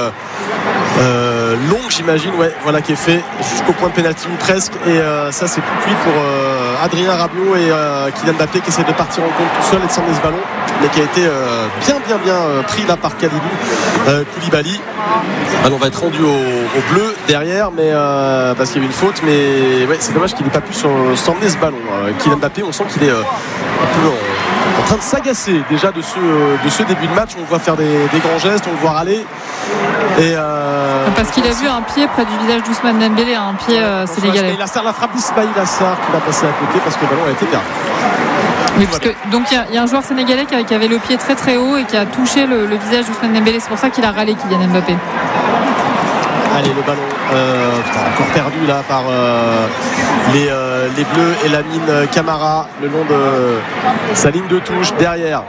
longue, j'imagine, qui est fait jusqu'au point de pénalty ou presque, et ça c'est tout cuit pour Adrien Rabiot et Kylian Mbappé qui essaie de partir en compte tout seul et de s'emmener ce ballon, mais qui a été bien pris là par Kalidou Koulibaly. Le ballon va être rendu au bleu derrière, mais parce qu'il y avait une faute, mais c'est dommage qu'il n'ait pas pu s'emmener ce ballon. Kylian Mbappé, on sent qu'il est un peu en train de s'agacer déjà de ce début de match. On le voit faire des grands gestes, on le voit râler, et parce qu'il a vu un pied près du visage d'Ousmane Dembélé, un pied sénégalais. Il a serré la frappe d'Ismaïl Assar qui va passer à côté parce que le ballon a été perdu. Oui, parce que donc il y a un joueur sénégalais qui avait le pied très très haut et qui a touché le visage d'Ousmane Dembélé. C'est pour ça qu'il a râlé Kylian Mbappé. Allez, le ballon encore perdu là par les Bleus, et Lamine Camara le long de sa ligne de touche derrière.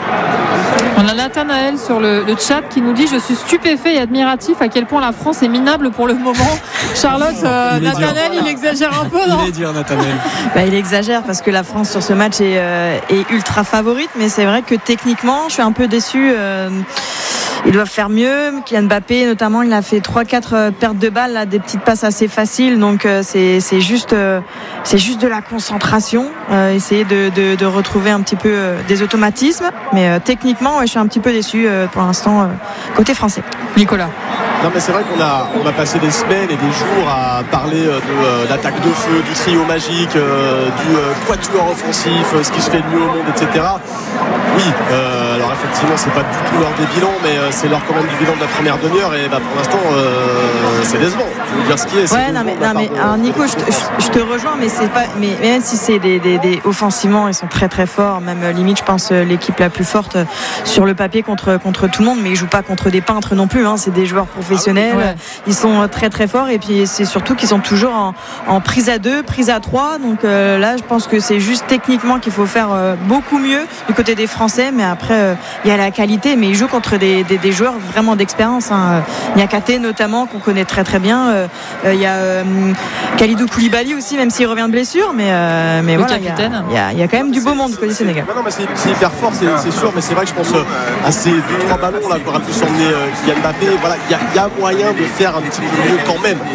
On a Nathanaël sur le chat qui nous dit: je suis stupéfait et admiratif à quel point la France est minable pour le moment. Charlotte, Nathanaël, il exagère un peu, non? Il est dur, Nathanaël. Il exagère parce que la France sur ce match est ultra favorite, mais c'est vrai que techniquement je suis un peu déçu. Ils doivent faire mieux. Kylian Mbappé notamment, il a fait 3-4 pertes de balles, là, des petites passes assez faciles, donc c'est juste de la concentration, essayer de retrouver un petit peu des automatismes, mais techniquement je suis un petit peu déçu pour l'instant côté français. Nicolas. Non, mais c'est vrai qu'on a passé des semaines et des jours à parler de l'attaque de feu, du trio magique, du quatuor offensif, ce qui se fait le mieux au monde, etc. Oui, alors effectivement c'est pas du tout l'heure des bilans, mais c'est l'heure quand même du bilan de la première demi-heure, et pour l'instant c'est décevant. Il faut dire ce qui est. Alors Nico, je te rejoins, mais c'est pas, mais même si c'est des offensivement, ils sont très très forts, même limite je pense l'équipe la plus forte sur le papier contre tout le monde, mais ils jouent pas contre des peintres non plus, c'est des joueurs professionnels, ils sont très très forts, et puis c'est surtout qu'ils sont toujours en prise à 2, prise à 3, donc là je pense que c'est juste techniquement qu'il faut faire beaucoup mieux du côté des Français, mais après il y a la qualité, mais ils jouent contre des joueurs vraiment d'expérience, Niakate notamment qu'on connaît très très bien, il y a Kalidou Koulibaly aussi, même s'il revient de blessure, mais voilà, il y a quand même du beau monde du côté Sénégal. Non, mais c'est hyper fort, c'est sûr, mais c'est vrai que je pense à ces 2-3 ballons là qu'aura pu s'emmener Kylian Mbappé. Voilà, il y a moyen de faire un petit peu mieux quand même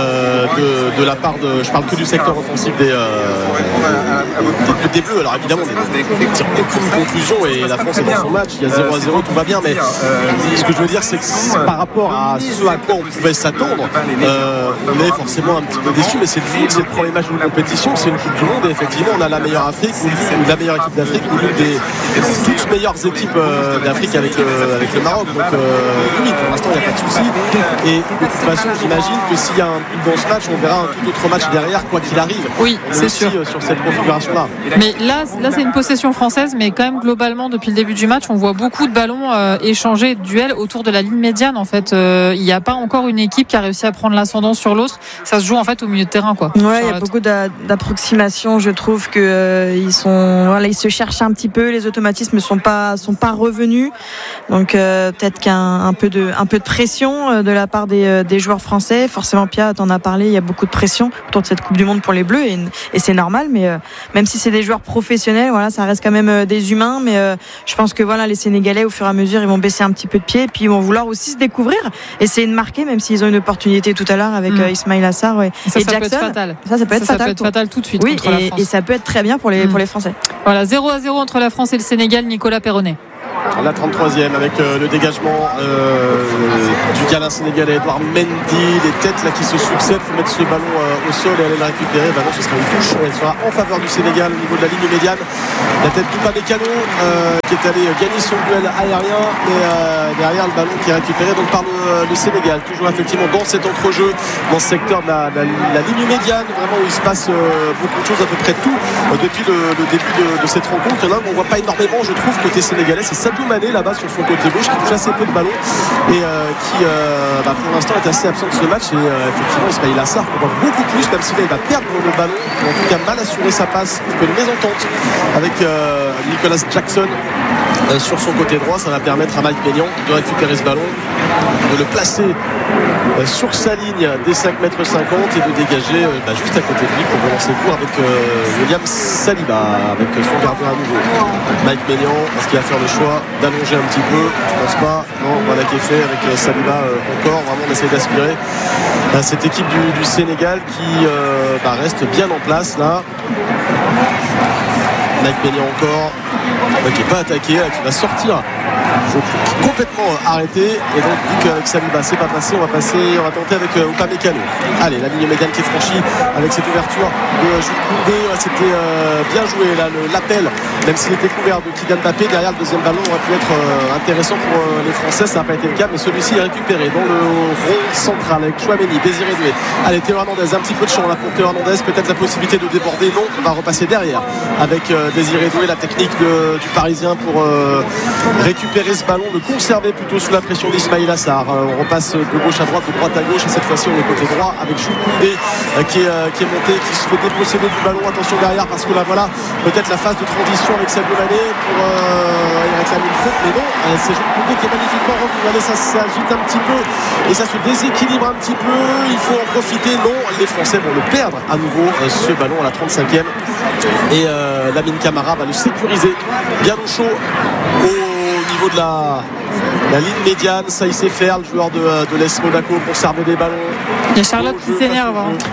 de la part de, je parle que du secteur offensif des Bleus. Alors évidemment on ne tire aucune conclusion et la France est dans son match, il y a 0-0, tout va bien, mais ce que je veux dire c'est que par rapport à ce à quoi on pouvait s'attendre, on est forcément un petit peu déçu, mais c'est le foot, c'est le premier match d'une compétition, c'est une Coupe du Monde, et effectivement on a la meilleure Afrique, ou la meilleure équipe d'Afrique, ou l'une des toutes meilleures équipes d'Afrique avec le Maroc, donc oui, pour l'instant il n'y a pas de souci, et de toute façon j'imagine que s'il y a un but dans ce match, on verra un tout autre match derrière, quoi qu'il arrive. Oui, c'est sûr. Sur cette configuration-là. Mais là c'est une possession française, mais quand même globalement depuis le début du match, on voit beaucoup de ballons échangés, de duels autour de la ligne médiane. En fait, il n'y a pas encore une équipe qui a réussi à prendre l'ascendant sur l'autre. Ça se joue en fait au milieu de terrain, quoi. Ouais, il y a beaucoup d'approximations. Je trouve que ils se cherchent un petit peu. Les automatismes ne sont pas revenus. Donc peut-être qu'un peu de pression de la part des joueurs français. Forcément, Pia, t'en as parlé. Il y a beaucoup de pression autour de cette Coupe du Monde pour les Bleus et c'est normal. Mais même si c'est des joueurs professionnels, voilà, ça reste quand même des humains. Mais je pense que voilà, les Sénégalais, au fur et à mesure, ils vont baisser un petit peu de pied, et puis ils vont vouloir aussi se découvrir, essayer de marquer, même s'ils ont une opportunité tout à l'heure avec Ismail Assar et ça Jackson. Peut être fatal. Ça peut être fatal. Ça peut être fatal tout de suite. Oui, contre la France. Et ça peut être très bien pour les Français. Voilà, 0-0 entre la France et le Sénégal. Nicolas Perronnet. La 33e avec le dégagement du gamin sénégalais Edouard Mendy, les têtes là qui se succèdent. Il faut mettre ce ballon au sol et aller le récupérer. Non, ce sera une touche, elle sera en faveur du Sénégal au niveau de la ligne médiane. La tête d'Upamecano qui est allé gagner son duel aérien, mais derrière le ballon qui est récupéré donc par le Sénégal, toujours effectivement dans cet entrejeu, dans ce secteur de la ligne médiane, vraiment où il se passe beaucoup de choses, à peu près tout depuis le début de cette rencontre. Il y en a on ne voit pas énormément, je trouve, côté sénégalais. C'est Sadio Mané là-bas sur son côté gauche qui touche assez peu de ballons et qui pour l'instant est assez absent de ce match. Et effectivement Ismail Assar qu'on voit beaucoup plus, même s'il va perdre le ballon, en tout cas mal assurer sa passe, un peu de mésentente avec Nicolas Jackson sur son côté droit. Ça va permettre à Mike Maignan de récupérer ce ballon, de le placer sur sa ligne des 5,50 m et de dégager juste à côté de lui pour relancer le cours avec William Saliba, avec son gardien à nouveau Mike Maignan. Est-ce qu'il va faire le choix d'allonger un petit peu? Je pense pas. Non, voilà qui est fait avec Saliba encore. Vraiment on essaie d'aspirer à cette équipe du Sénégal qui reste bien en place là. Mike Maignan encore qui n'est pas attaqué, qui va sortir complètement arrêté, et donc vu qu'avec Saliba c'est pas passé, on va tenter avec Upamecano. Allez, la ligne médiane qui est franchie avec cette ouverture de Jules Koundé. C'était bien joué là, l'appel, même s'il était couvert de Kylian Mbappé. Derrière, le deuxième ballon aurait pu être intéressant pour les Français, ça n'a pas été le cas, mais celui-ci est récupéré dans le rond central avec Chouameni, Désiré Doué. Allez, Théo Hernandez, un petit peu de champ là pour Théo Hernandez, peut-être la possibilité de déborder. Non, on va repasser derrière avec Désiré Doué, la technique du Parisien pour récupérer ce ballon, le conserver plutôt sous la pression d'Ismail Assar. On repasse de gauche à droite, de droite à gauche, et cette fois-ci on est côté droit avec Jules Koundé qui est monté, qui se fait déposséder du ballon. Attention derrière, parce que là voilà, peut-être la phase de transition avec Sadio Mané pour il réclame une faute, mais non, c'est Jules Koundé qui est magnifiquement revenu. Allez, ça s'agite un petit peu et ça se déséquilibre un petit peu, il faut en profiter. Non, les Français vont le perdre à nouveau, ce ballon à la 35e, et Lamine Camara va le sécuriser bien au chaud au niveau de la ligne médiane. Ça il sait faire, le joueur de l'AS Monaco, conserver des ballons. Il y a Charlotte qui s'énerve.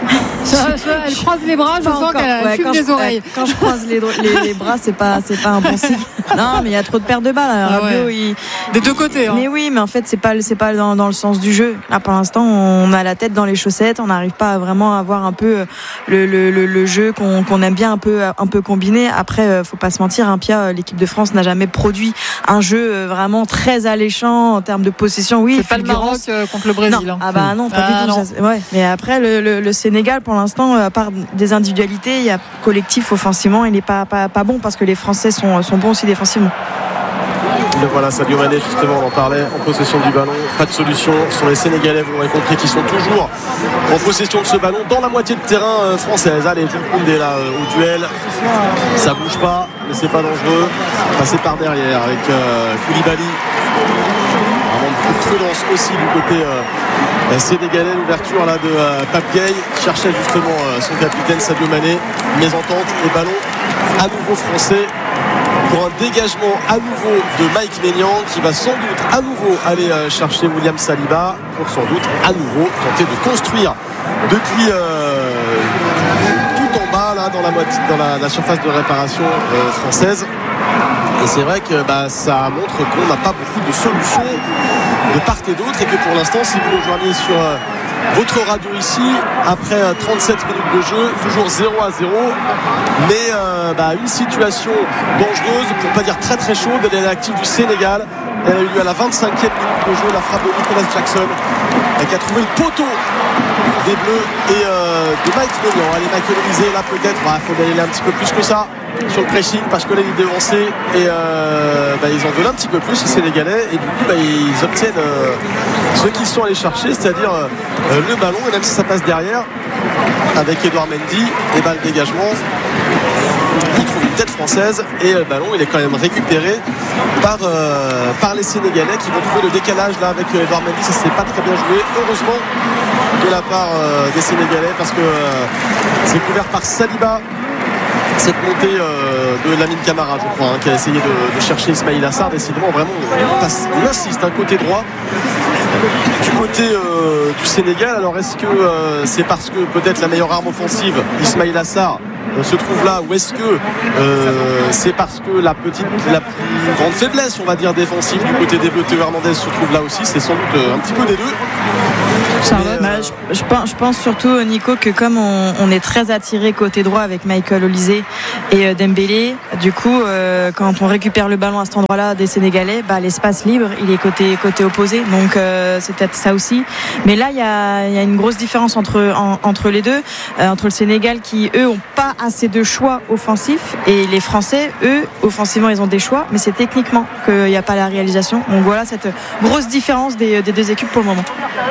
Elle croise les bras, je sens qu'elle fume des oreilles. Quand je croise les bras, c'est pas un bon signe. Non, mais il y a trop de pertes de balles. Rabiot, des deux côtés. Mais oui, mais en fait, c'est pas dans le sens du jeu. Là, pour l'instant, on a la tête dans les chaussettes. On n'arrive pas vraiment à avoir un peu le jeu qu'on aime bien un peu combiné. Après, faut pas se mentir, hein, Pia, l'équipe de France n'a jamais produit un jeu vraiment très alléchant en termes de possession. Oui, c'est pas le Maroc contre le Brésil. Non. Ah bah non, pas du tout. Ça, ouais. Mais après, le Sénégal, pour l'instant, à part des individualités, il y a collectif offensivement, il n'est pas bon, parce que les Français sont bons aussi défensivement. Voilà, Sadio Mané, justement, on en parlait, en possession du ballon, pas de solution. Ce sont les Sénégalais, vous l'aurez compris, qui sont toujours en possession de ce ballon dans la moitié de terrain française. Allez, Jules Koundé là au duel, ça bouge pas, mais c'est pas dangereux. Passer par derrière avec Koulibaly. Vraiment beaucoup de prudence aussi du côté sénégalais. L'ouverture là de Pape Gueye qui cherchait justement son capitaine Sadio Mané. Mésentente et ballon à nouveau français pour un dégagement à nouveau de Mike Maignan, qui va sans doute à nouveau aller chercher William Saliba pour sans doute à nouveau tenter de construire depuis tout en bas là dans la surface de réparation française. Et c'est vrai que ça montre qu'on n'a pas beaucoup de solutions de part et d'autre, et que pour l'instant, si vous nous rejoignez sur votre radio ici, après 37 minutes de jeu, toujours 0-0, mais une situation dangereuse, pour pas dire très très chaude, de l'actif du Sénégal, Elle a eu lieu à la 25e minute de jeu. La frappe de Nicolas Jackson qui a trouvé le poteau des Bleus et de Mike Maignan. Allez, Michael Olise là peut-être. Il faut aller un petit peu plus que ça sur le pressing parce que là il est devancé et ils en veulent un petit peu plus les Sénégalais et du coup ils obtiennent ce qu'ils sont allés chercher, c'est-à-dire le ballon, et même si ça passe derrière avec Edouard Mendy, et le dégagement, il trouve une tête française et le ballon il est quand même récupéré par les Sénégalais qui vont trouver le décalage là avec Edouard Mendy. Ça s'est pas très bien joué, heureusement, de la part des Sénégalais, parce que c'est couvert par Saliba, cette montée de Lamine Camara, je crois, qui a essayé de chercher Ismaïl Assar. Décidément, vraiment, on insiste, un côté droit du côté du Sénégal. Alors est-ce que c'est parce que peut-être la meilleure arme offensive, Ismaïl Assar, se trouve là, ou est-ce que c'est parce que la plus grande faiblesse, on va dire, défensive du côté des Bleus, Théo Hernandez, se trouve là aussi? C'est sans doute un petit peu des deux. Je pense surtout, Nico, que comme on est très attiré côté droit avec Michael Olise et Dembélé, du coup quand on récupère le ballon à cet endroit-là des Sénégalais, l'espace libre il est côté opposé, donc c'est peut-être ça aussi. Mais là il y a une grosse différence entre les deux, entre le Sénégal qui eux ont pas assez de choix offensifs et les Français eux offensivement ils ont des choix, mais c'est techniquement qu'il n'y a pas la réalisation. Donc voilà cette grosse différence des deux équipes pour le moment.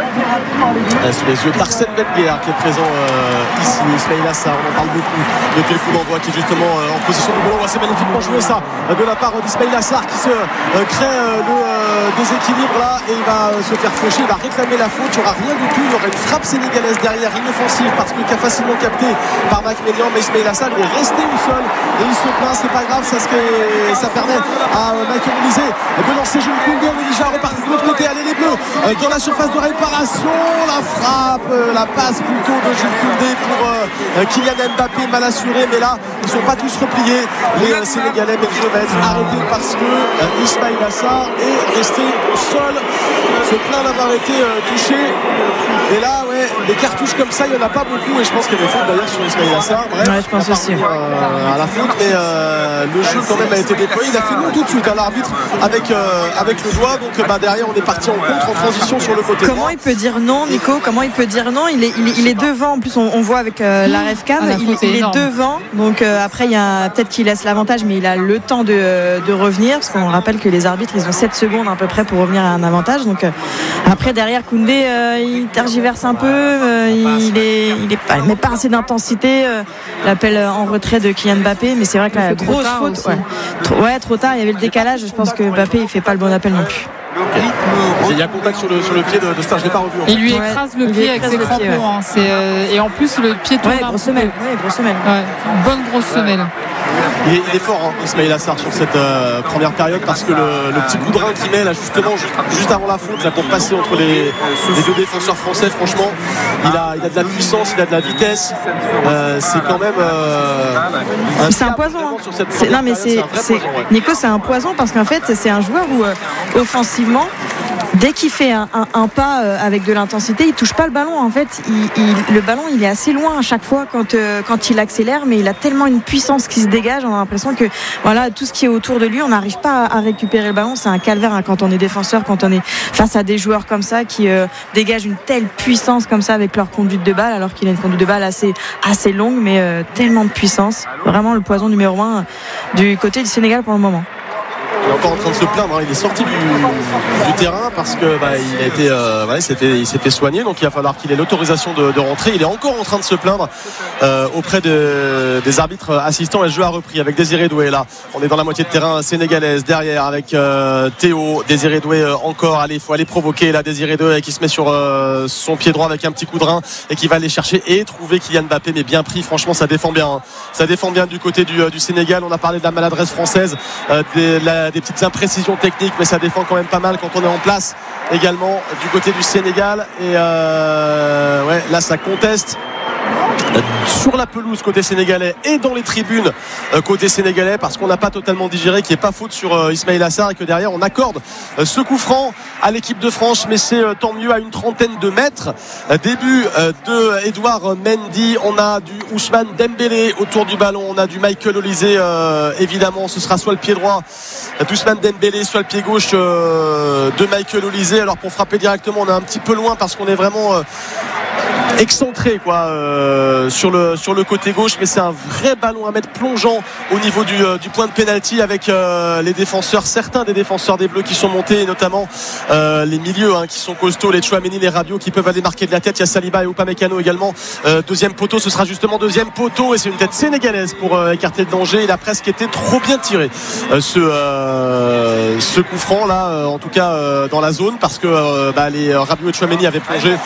Sous les yeux d'Arsène Wenger qui est présent ici. Ismaïl Assar, on en parle beaucoup depuis le coup d'envoi, qui est justement en position de ballon. C'est magnifiquement joué ça de la part d'Ismaïl Assar qui se crée le déséquilibre là et il va se faire faucher, il va réclamer la faute. Il n'y aura rien du tout, il y aura une frappe sénégalaise derrière, inoffensive parce que qu'a facilement capté par Mike Maignan, mais Ismaïl Assar il est resté au sol et il se plaint. C'est pas grave, ça permet à Michael Olise de lancer Jules Koundé. On est déjà reparti de l'autre côté. Allez les Bleus dans la surface de réparation. La frappe, la passe plutôt de Jules Koundé pour Kylian Mbappé, mal assuré, mais là ils ne sont pas tous repliés les Sénégalais, mais je vais être arrêté parce que Ismaïl Assar est resté au sol, se plaint d'avoir été touché. Et là des cartouches comme ça il n'y en a pas beaucoup, et je pense qu'il y a des fautes d'ailleurs sur Ismaïl Assar. Bref, je pense aussi à la faute, mais le jeu quand même a été déployé. Il a fait non tout de suite à l'arbitre avec le doigt, donc derrière on est parti en contre, en transition sur le côté droit. Comment il peut dire non, Nico? Comment il peut dire non? Il est devant, en plus on voit avec la RefCam, il est devant, donc après il y a peut-être qu'il laisse l'avantage, mais il a le temps de revenir, parce qu'on rappelle que les arbitres ils ont 7 secondes à peu près pour revenir à un avantage. Donc après derrière Koundé il tergiverse un peu, il met pas assez d'intensité, l'appel en retrait de Kylian Mbappé, mais c'est vrai que la grosse faute trop tard, il y avait le décalage. Je pense que Mbappé il fait pas le bon appel non plus. Okay. Il y a contact sur le pied de Star, je l'ai pas revu. Il lui écrase le pied avec ses crampons. Et en plus le pied tourne grosse semelle. Bonne grosse semelle. Il est fort, Ismaïl Assar, sur cette première période, parce que le petit coup de rein qu'il met là justement juste avant la faute là, pour passer entre les deux défenseurs français, franchement il a de la puissance, il a de la vitesse, c'est quand même c'est un poison. Nico, c'est un poison, parce qu'en fait c'est un joueur où offensivement, dès qu'il fait un pas avec de l'intensité, il touche pas le ballon. En fait, le ballon il est assez loin à chaque fois quand il accélère, mais il a tellement une puissance qui se dégage. On a l'impression que tout ce qui est autour de lui, on n'arrive pas à récupérer le ballon. C'est un calvaire quand on est défenseur, quand on est face à des joueurs comme ça qui dégagent une telle puissance comme ça avec leur conduite de balle, alors qu'il a une conduite de balle assez longue, mais tellement de puissance. Vraiment le poison numéro 1 du côté du Sénégal pour le moment. Il est encore en train de se plaindre, il est sorti du terrain parce que il s'est fait soigner, donc il va falloir qu'il ait l'autorisation de rentrer. Il est encore en train de se plaindre auprès des arbitres assistants, et le jeu a repris avec Désiré Doué. Là on est dans la moitié de terrain sénégalaise, derrière avec Théo. Désiré Doué encore, il faut aller provoquer là. Désiré Doué qui se met sur son pied droit avec un petit coup de rein et qui va aller chercher et trouver Kylian Mbappé, mais bien pris. Franchement ça défend bien, ça défend bien du côté du Sénégal. On a parlé de la maladresse française, des petites imprécisions techniques, mais ça défend quand même pas mal quand on est en place également du côté du Sénégal. Et là ça conteste sur la pelouse côté sénégalais et dans les tribunes côté sénégalais, parce qu'on n'a pas totalement digéré qu'il n'y ait pas faute sur Ismaïla Sarr et que derrière on accorde ce coup franc à l'équipe de France, mais c'est tant mieux à une trentaine de mètres. Début de Edouard Mendy, on a du Ousmane Dembélé autour du ballon, on a du Michael Olise, évidemment ce sera soit le pied droit d'Ousmane Dembélé, soit le pied gauche de Michael Olise. Alors pour frapper directement on est un petit peu loin parce qu'on est vraiment excentré sur le côté gauche, mais c'est un vrai ballon à mettre plongeant au niveau du point de pénalty avec les défenseurs, certains des défenseurs des Bleus qui sont montés, et notamment les milieux qui sont costauds, les Tchouaméni, les Rabiot qui peuvent aller marquer de la tête. Il y a Saliba et Upamecano également. Deuxième poteau, ce sera justement deuxième poteau et c'est une tête sénégalaise pour écarter le danger. Il a presque été trop bien tiré ce coup franc là, en tout cas dans la zone, parce que les Rabiot et Tchouaméni avaient plongé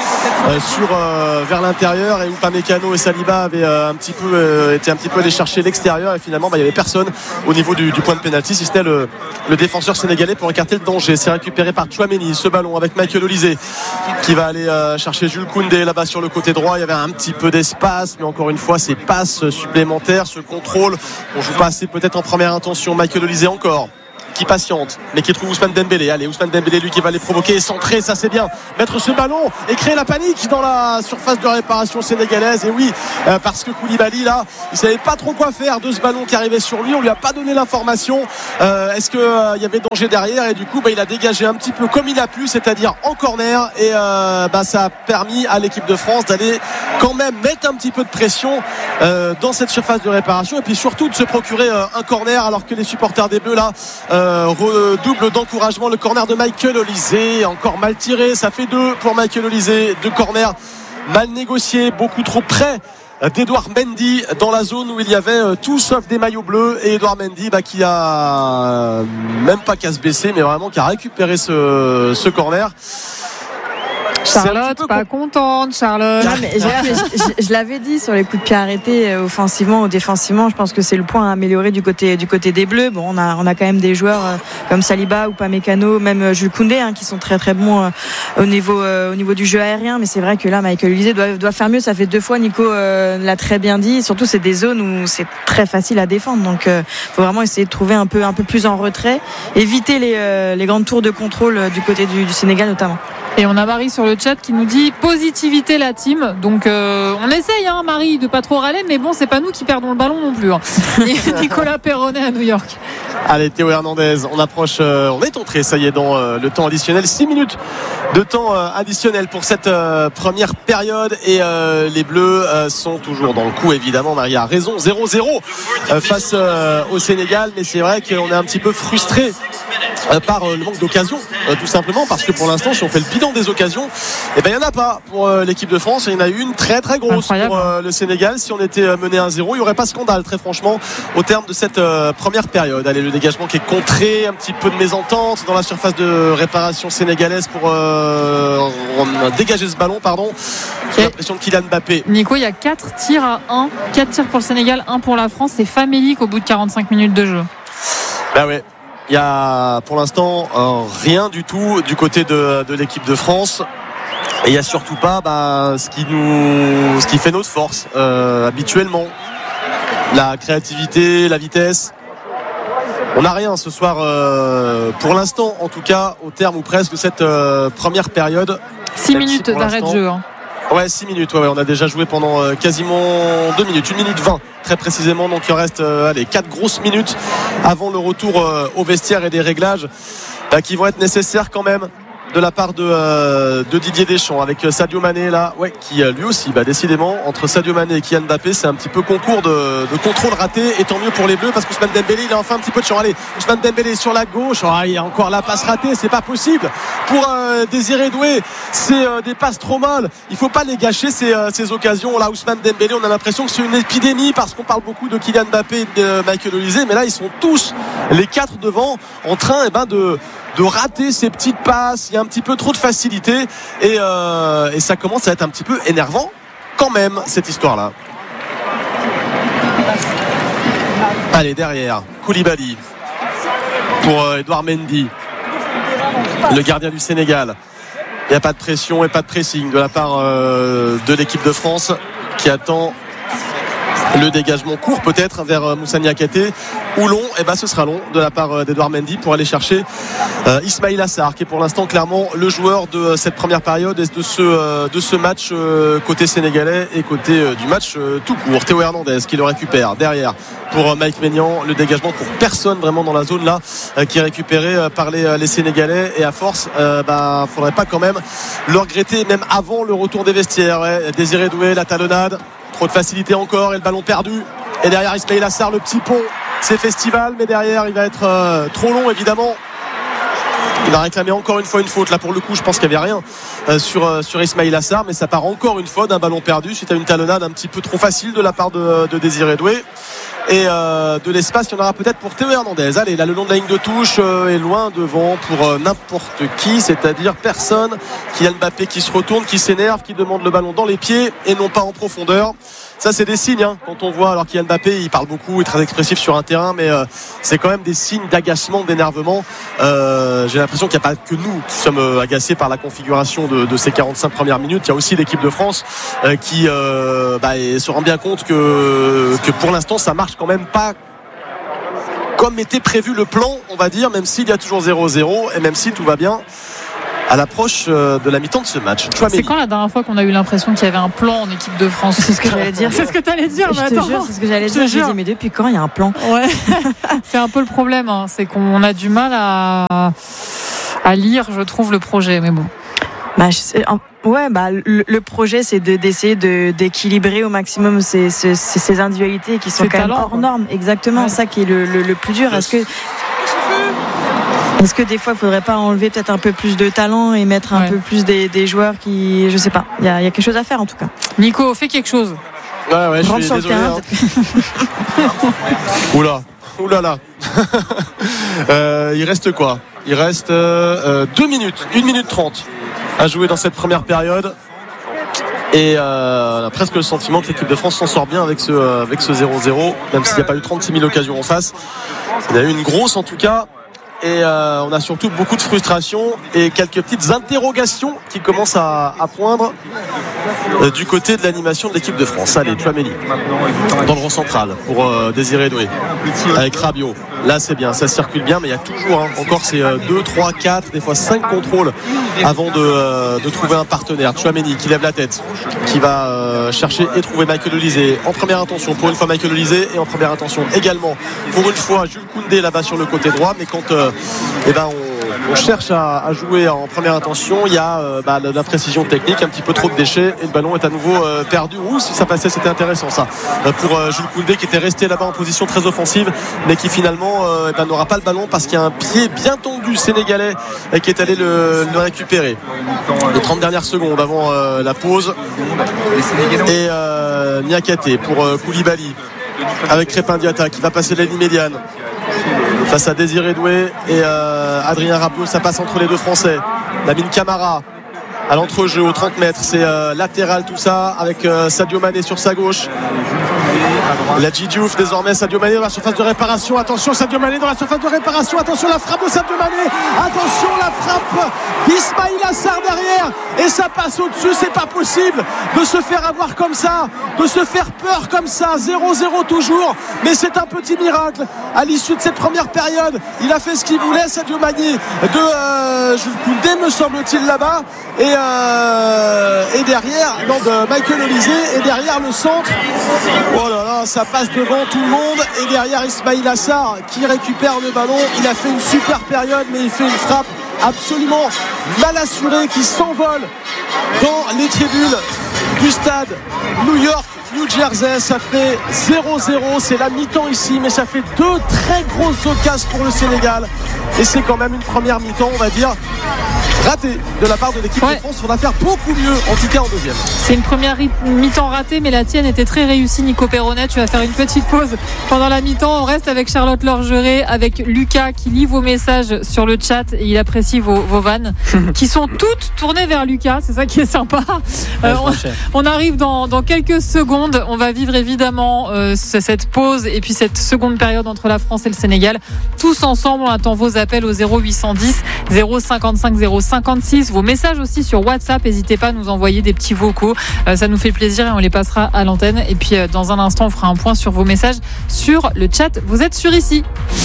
vers l'intérieur, et Upamecano et Saliba avaient été un petit peu allés chercher l'extérieur, et finalement il n'y avait personne au niveau du point de pénalty, si c'était le défenseur sénégalais pour écarter le danger. C'est récupéré par Tchouaméni, ce ballon avec Michael Olise qui va aller chercher Jules Koundé là-bas sur le côté droit. Il y avait un petit peu d'espace, mais encore une fois ces passes supplémentaires, ce contrôle, on joue pas assez peut-être en première intention. Michael Olise encore qui patiente, mais qui trouve Ousmane Dembélé. Allez, Ousmane Dembélé, lui qui va les provoquer et centrer, ça c'est bien, mettre ce ballon et créer la panique dans la surface de réparation sénégalaise. Et oui, parce que Koulibaly là, il savait pas trop quoi faire de ce ballon qui arrivait sur lui, on lui a pas donné l'information, est-ce qu'il y avait danger derrière, et du coup il a dégagé un petit peu comme il a pu, c'est-à-dire en corner, et ça a permis à l'équipe de France d'aller quand même mettre un petit peu de pression dans cette surface de réparation, et puis surtout de se procurer un corner, alors que les supporters des Bleus là redouble d'encouragement. Le corner de Michael Olise, encore mal tiré, ça fait 2 pour Michael Olise, 2 corners mal négociés, beaucoup trop près d'Edouard Mendy dans la zone où il y avait tout sauf des maillots bleus, et Edouard Mendy qui a même pas qu'à se baisser, mais vraiment qui a récupéré ce corner. Charlotte, pas contente, Charlotte. Non, mais je l'avais dit sur les coups de pied arrêtés, offensivement ou défensivement, je pense que c'est le point à améliorer du côté des Bleus. Bon, on a quand même des joueurs comme Saliba ou Upamecano, même Jules Koundé, qui sont très très bons au niveau du jeu aérien. Mais c'est vrai que là, Michael Olise doit faire mieux. Ça fait 2 fois, Nico l'a très bien dit. Surtout, c'est des zones où c'est très facile à défendre. Donc, faut vraiment essayer de trouver un peu plus en retrait, éviter les grandes tours de contrôle du côté du Sénégal notamment. Et on a Marie sur le chat qui nous dit positivité la team. Donc on essaye, Marie, de pas trop râler, mais bon, c'est pas nous qui perdons le ballon non plus. Nicolas Perronnet à New York. Allez, Théo Hernandez, on approche, on est entré, ça y est, dans le temps additionnel. 6 minutes de temps additionnel pour cette première période, et les Bleus sont toujours dans le coup, évidemment. Marie a raison, 0-0 face au Sénégal, mais c'est vrai qu'on est un petit peu frustré par le manque d'occasion, tout simplement, parce que pour l'instant, si on fait le bilan des occasions, il n'y en a pas pour l'équipe de France. Il y en a une très très grosse pour le Sénégal. Si on était mené 1-0, il n'y aurait pas scandale, très franchement, au terme de cette première période. Allez, le dégagement qui est contré, un petit peu de mésentente dans la surface de réparation sénégalaise pour dégager ce ballon, pardon. J'ai l'impression de Kylian Mbappé. Nico, il y a 4 tirs à 1, 4 tirs pour le Sénégal, 1 pour la France. C'est famélique au bout de 45 minutes de jeu. Bah ouais. Il y a pour l'instant rien du tout du côté de l'équipe de France, et il n'y a surtout pas ce qui fait notre force habituellement, la créativité, la vitesse. On n'a rien ce soir pour l'instant, en tout cas au terme ou presque de cette première période. 6 minutes d'arrêt de jeu. Ouais, 6 minutes, on a déjà joué pendant quasiment 2 minutes, 1 minute 20 très précisément, donc il reste 4 grosses minutes avant le retour au vestiaire et des réglages qui vont être nécessaires quand même de la part de Didier Deschamps, avec Sadio Mané là, qui lui aussi, décidément, entre Sadio Mané et Kylian Mbappé, c'est un petit peu concours de contrôle raté, et tant mieux pour les Bleus, parce qu'Ousmane Dembélé, il a enfin un petit peu de chance. Allez, Ousmane Dembélé sur la gauche, il y a encore la passe ratée, c'est pas possible pour Désiré Doué, c'est des passes trop mal, il faut pas les gâcher ces occasions là. Ousmane Dembélé, on a l'impression que c'est une épidémie, parce qu'on parle beaucoup de Kylian Mbappé et de Michael Olise, mais là ils sont tous les 4 devant en train de rater ces petites passes. Il y a un petit peu trop de facilité, et ça commence à être un petit peu énervant quand même, cette histoire-là. Allez, derrière, Koulibaly pour Edouard Mendy, le gardien du Sénégal. Il n'y a pas de pression et pas de pressing de la part de l'équipe de France. qui attend le dégagement court peut-être vers Moussa Niakhaté ou long. Et ce sera long de la part d'Edouard Mendy pour aller chercher Ismaïla Sarr, qui est pour l'instant clairement le joueur de cette première période et de ce match côté sénégalais et côté du match tout court. Théo Hernandez qui le récupère derrière pour Mike Maignan, le dégagement pour personne vraiment dans la zone là qui est récupéré par les Sénégalais, et à force faudrait pas quand même le regretter même avant le retour des vestiaires. Désiré Doué, la talonnade, trop de facilité encore et le ballon perdu, et derrière Ismaïla Sarr, le petit pont, c'est festival, mais derrière il va être trop long évidemment. Il va réclamer encore une fois une faute. Là pour le coup je pense qu'il n'y avait rien sur Ismaïla Sarr, mais ça part encore une fois d'un ballon perdu suite à une talonnade un petit peu trop facile de la part de Désiré Doué. Et de l'espace il y en aura peut-être pour Théo Hernandez. Allez, là le long de la ligne de touche est loin devant pour n'importe qui, c'est-à-dire personne. Kylian Mbappé qui se retourne, qui s'énerve, qui demande le ballon dans les pieds et non pas en profondeur. Ça c'est des signes quand on voit, alors Kylian Mbappé il parle beaucoup, il est très expressif sur un terrain, mais c'est quand même des signes d'agacement, d'énervement. J'ai l'impression qu'il n'y a pas que nous qui sommes agacés par la configuration de ces 45 premières minutes. Il y a aussi l'équipe de France qui se rend bien compte que pour l'instant ça marche quand même pas comme était prévu le plan, on va dire, même s'il y a toujours 0-0 et même si tout va bien à l'approche de la mi-temps de ce match. C'est quand la dernière fois qu'on a eu l'impression qu'il y avait un plan en équipe de France? C'est ce que j'allais dire. C'est ce que tu allais dire. Je te jure, c'est ce que j'allais dire. Je me dis, mais depuis quand il y a un plan? Ouais. C'est un peu le problème, c'est qu'on a du mal à lire, je trouve, le projet, mais bon. Le projet c'est d'essayer d'équilibrer au maximum ces individualités qui sont quand même hors normes. Exactement, ça qui est le plus dur. Est-ce que des fois il ne faudrait pas enlever peut-être un peu plus de talent et mettre un peu plus des joueurs qui, je sais pas, il y a quelque chose à faire en tout cas. Nico, fais quelque chose. Ouais, je suis désolé. Terrain, Oula là. Il reste quoi? Il reste 2 minutes, 1 minute 30 à jouer dans cette première période. Et on a presque le sentiment que l'équipe de France s'en sort bien avec ce 0-0, même s'il n'y a pas eu 36 000 occasions en face. Il y a eu une grosse en tout cas. Et on a surtout beaucoup de frustration et quelques petites interrogations qui commencent à poindre du côté de l'animation de l'équipe de France. Allez, Tchouaméni dans le rond central pour Désiré Doué avec Rabiot. Là c'est bien, ça circule bien, mais il y a toujours encore ces 2, 3, 4, des fois 5 contrôles avant de trouver un partenaire. Tchouaméni qui lève la tête, qui va chercher et trouver Michael Olise en première intention, pour une fois Michael Olise, et en première intention également pour une fois Jules Koundé là-bas sur le côté droit. Mais quand on cherche à jouer en première intention, il y a de la précision technique, un petit peu trop de déchets, et le ballon est à nouveau perdu. Si ça passait, c'était intéressant ça pour Jules Koundé, qui était resté là-bas en position très offensive, mais qui finalement n'aura pas le ballon parce qu'il y a un pied bien tendu sénégalais qui est allé le récupérer. Les 30 dernières secondes avant la pause, et Niakhaté pour Koulibaly avec Crépin Diatta qui va passer la ligne médiane face à Désiré Doué et Adrien Rabiot. Ça passe entre les deux Français. Lamine Camara à l'entrejeu aux 30 mètres, c'est latéral tout ça avec Sadio Mané sur sa gauche. La Diouf désormais, Sadio Mané dans la surface de réparation. Attention, Sadio Mané dans la surface de réparation. Attention, la frappe de Sadio Mané. Attention, la frappe d'Ismaïla Sarr derrière. Et ça passe au-dessus. C'est pas possible de se faire avoir comme ça, de se faire peur comme ça. 0-0 toujours. Mais c'est un petit miracle. À l'issue de cette première période, il a fait ce qu'il voulait, Sadio Mané, de Jules Koundé, me semble-t-il, là-bas. Et derrière, de Michael Olise. Et derrière le centre. Oh là là, ça passe devant tout le monde, et derrière Ismaïla Sarr qui récupère le ballon. Il a fait une super période, mais il fait une frappe absolument mal assurée qui s'envole dans les tribunes du stade New York, New Jersey. Ça fait 0-0, c'est la mi-temps ici, mais ça fait 2 très grosses occasions pour le Sénégal, et c'est quand même une première mi-temps, on va dire, ratée de la part de l'équipe de France. Il faudra faire beaucoup mieux, en tout cas en deuxième. C'est une première mi-temps ratée, mais la tienne était très réussie, Nico Perronnet. Tu vas faire une petite pause pendant la mi-temps. On reste avec Charlotte Lorgeret, avec Lucas qui lit vos messages sur le chat, et il apprécie vos vannes qui sont toutes tournées vers Lucas. C'est ça qui est sympa. On arrive dans quelques secondes. On va vivre évidemment cette pause et puis cette seconde période entre la France et le Sénégal. Tous ensemble, on attend vos appels au 0810 055 05 56. Vos messages aussi sur WhatsApp, n'hésitez pas à nous envoyer des petits vocaux, ça nous fait plaisir et on les passera à l'antenne. Et puis dans un instant on fera un point sur vos messages sur le chat. Vous êtes sur Ici.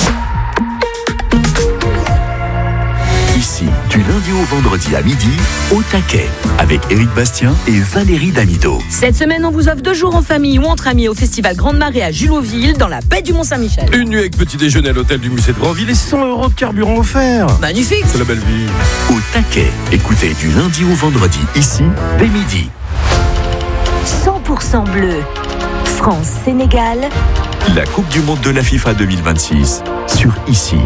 Ici, du lundi au vendredi à midi, au taquet, avec Éric Bastien et Valérie Damido. Cette semaine, on vous offre 2 jours en famille ou entre amis au festival Grande Marée à Juloville, dans la baie du Mont-Saint-Michel. Une nuit avec petit déjeuner à l'hôtel du musée de Grandville et 100 € de carburant offert. Magnifique. C'est la belle vie. Au taquet, écoutez du lundi au vendredi, ici, dès midi. 100% bleu. France-Sénégal. La Coupe du Monde de la FIFA 2026, sur Ici.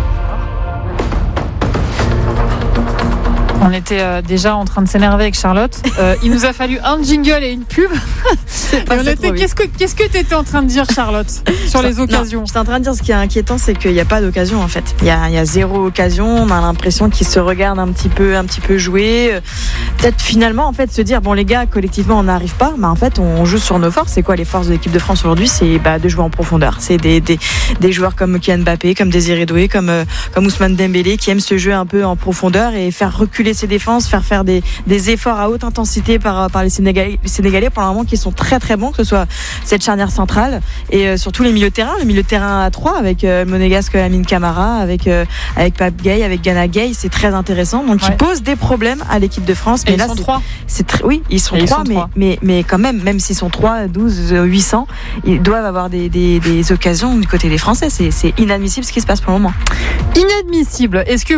On était déjà en train de s'énerver avec Charlotte. Il nous a fallu un jingle et une pub. Qu'est-ce que tu étais en train de dire, Charlotte, sur les occasions? Non, j'étais en train de dire, ce qui est inquiétant, c'est qu'il n'y a pas d'occasion en fait. Il y a 0 occasion. On a l'impression qu'ils se regardent un petit peu jouer. Peut-être finalement en fait se dire bon les gars, collectivement on n'arrive pas. Mais en fait on joue sur nos forces. C'est quoi les forces de l'équipe de France aujourd'hui? C'est de jouer en profondeur. C'est des joueurs comme Kylian Mbappé, comme Désiré Doué, comme Ousmane Dembélé qui aiment se jouer un peu en profondeur et faire reculer ses défenses, faire des efforts à haute intensité par les Sénégalais pour le moment qui sont très très bons, que ce soit cette charnière centrale et surtout le milieu de terrain à 3 avec Monégasque, Lamine Camara, avec Pape Gueye, avec Gana Gueye, c'est très intéressant. Donc ils posent des problèmes à l'équipe de France. Mais et là, ils sont 3. Oui, ils sont 3, mais quand même s'ils sont 3, 12, 800, ils doivent avoir des occasions du côté des Français. C'est inadmissible ce qui se passe pour le moment. Inadmissible. Est-ce que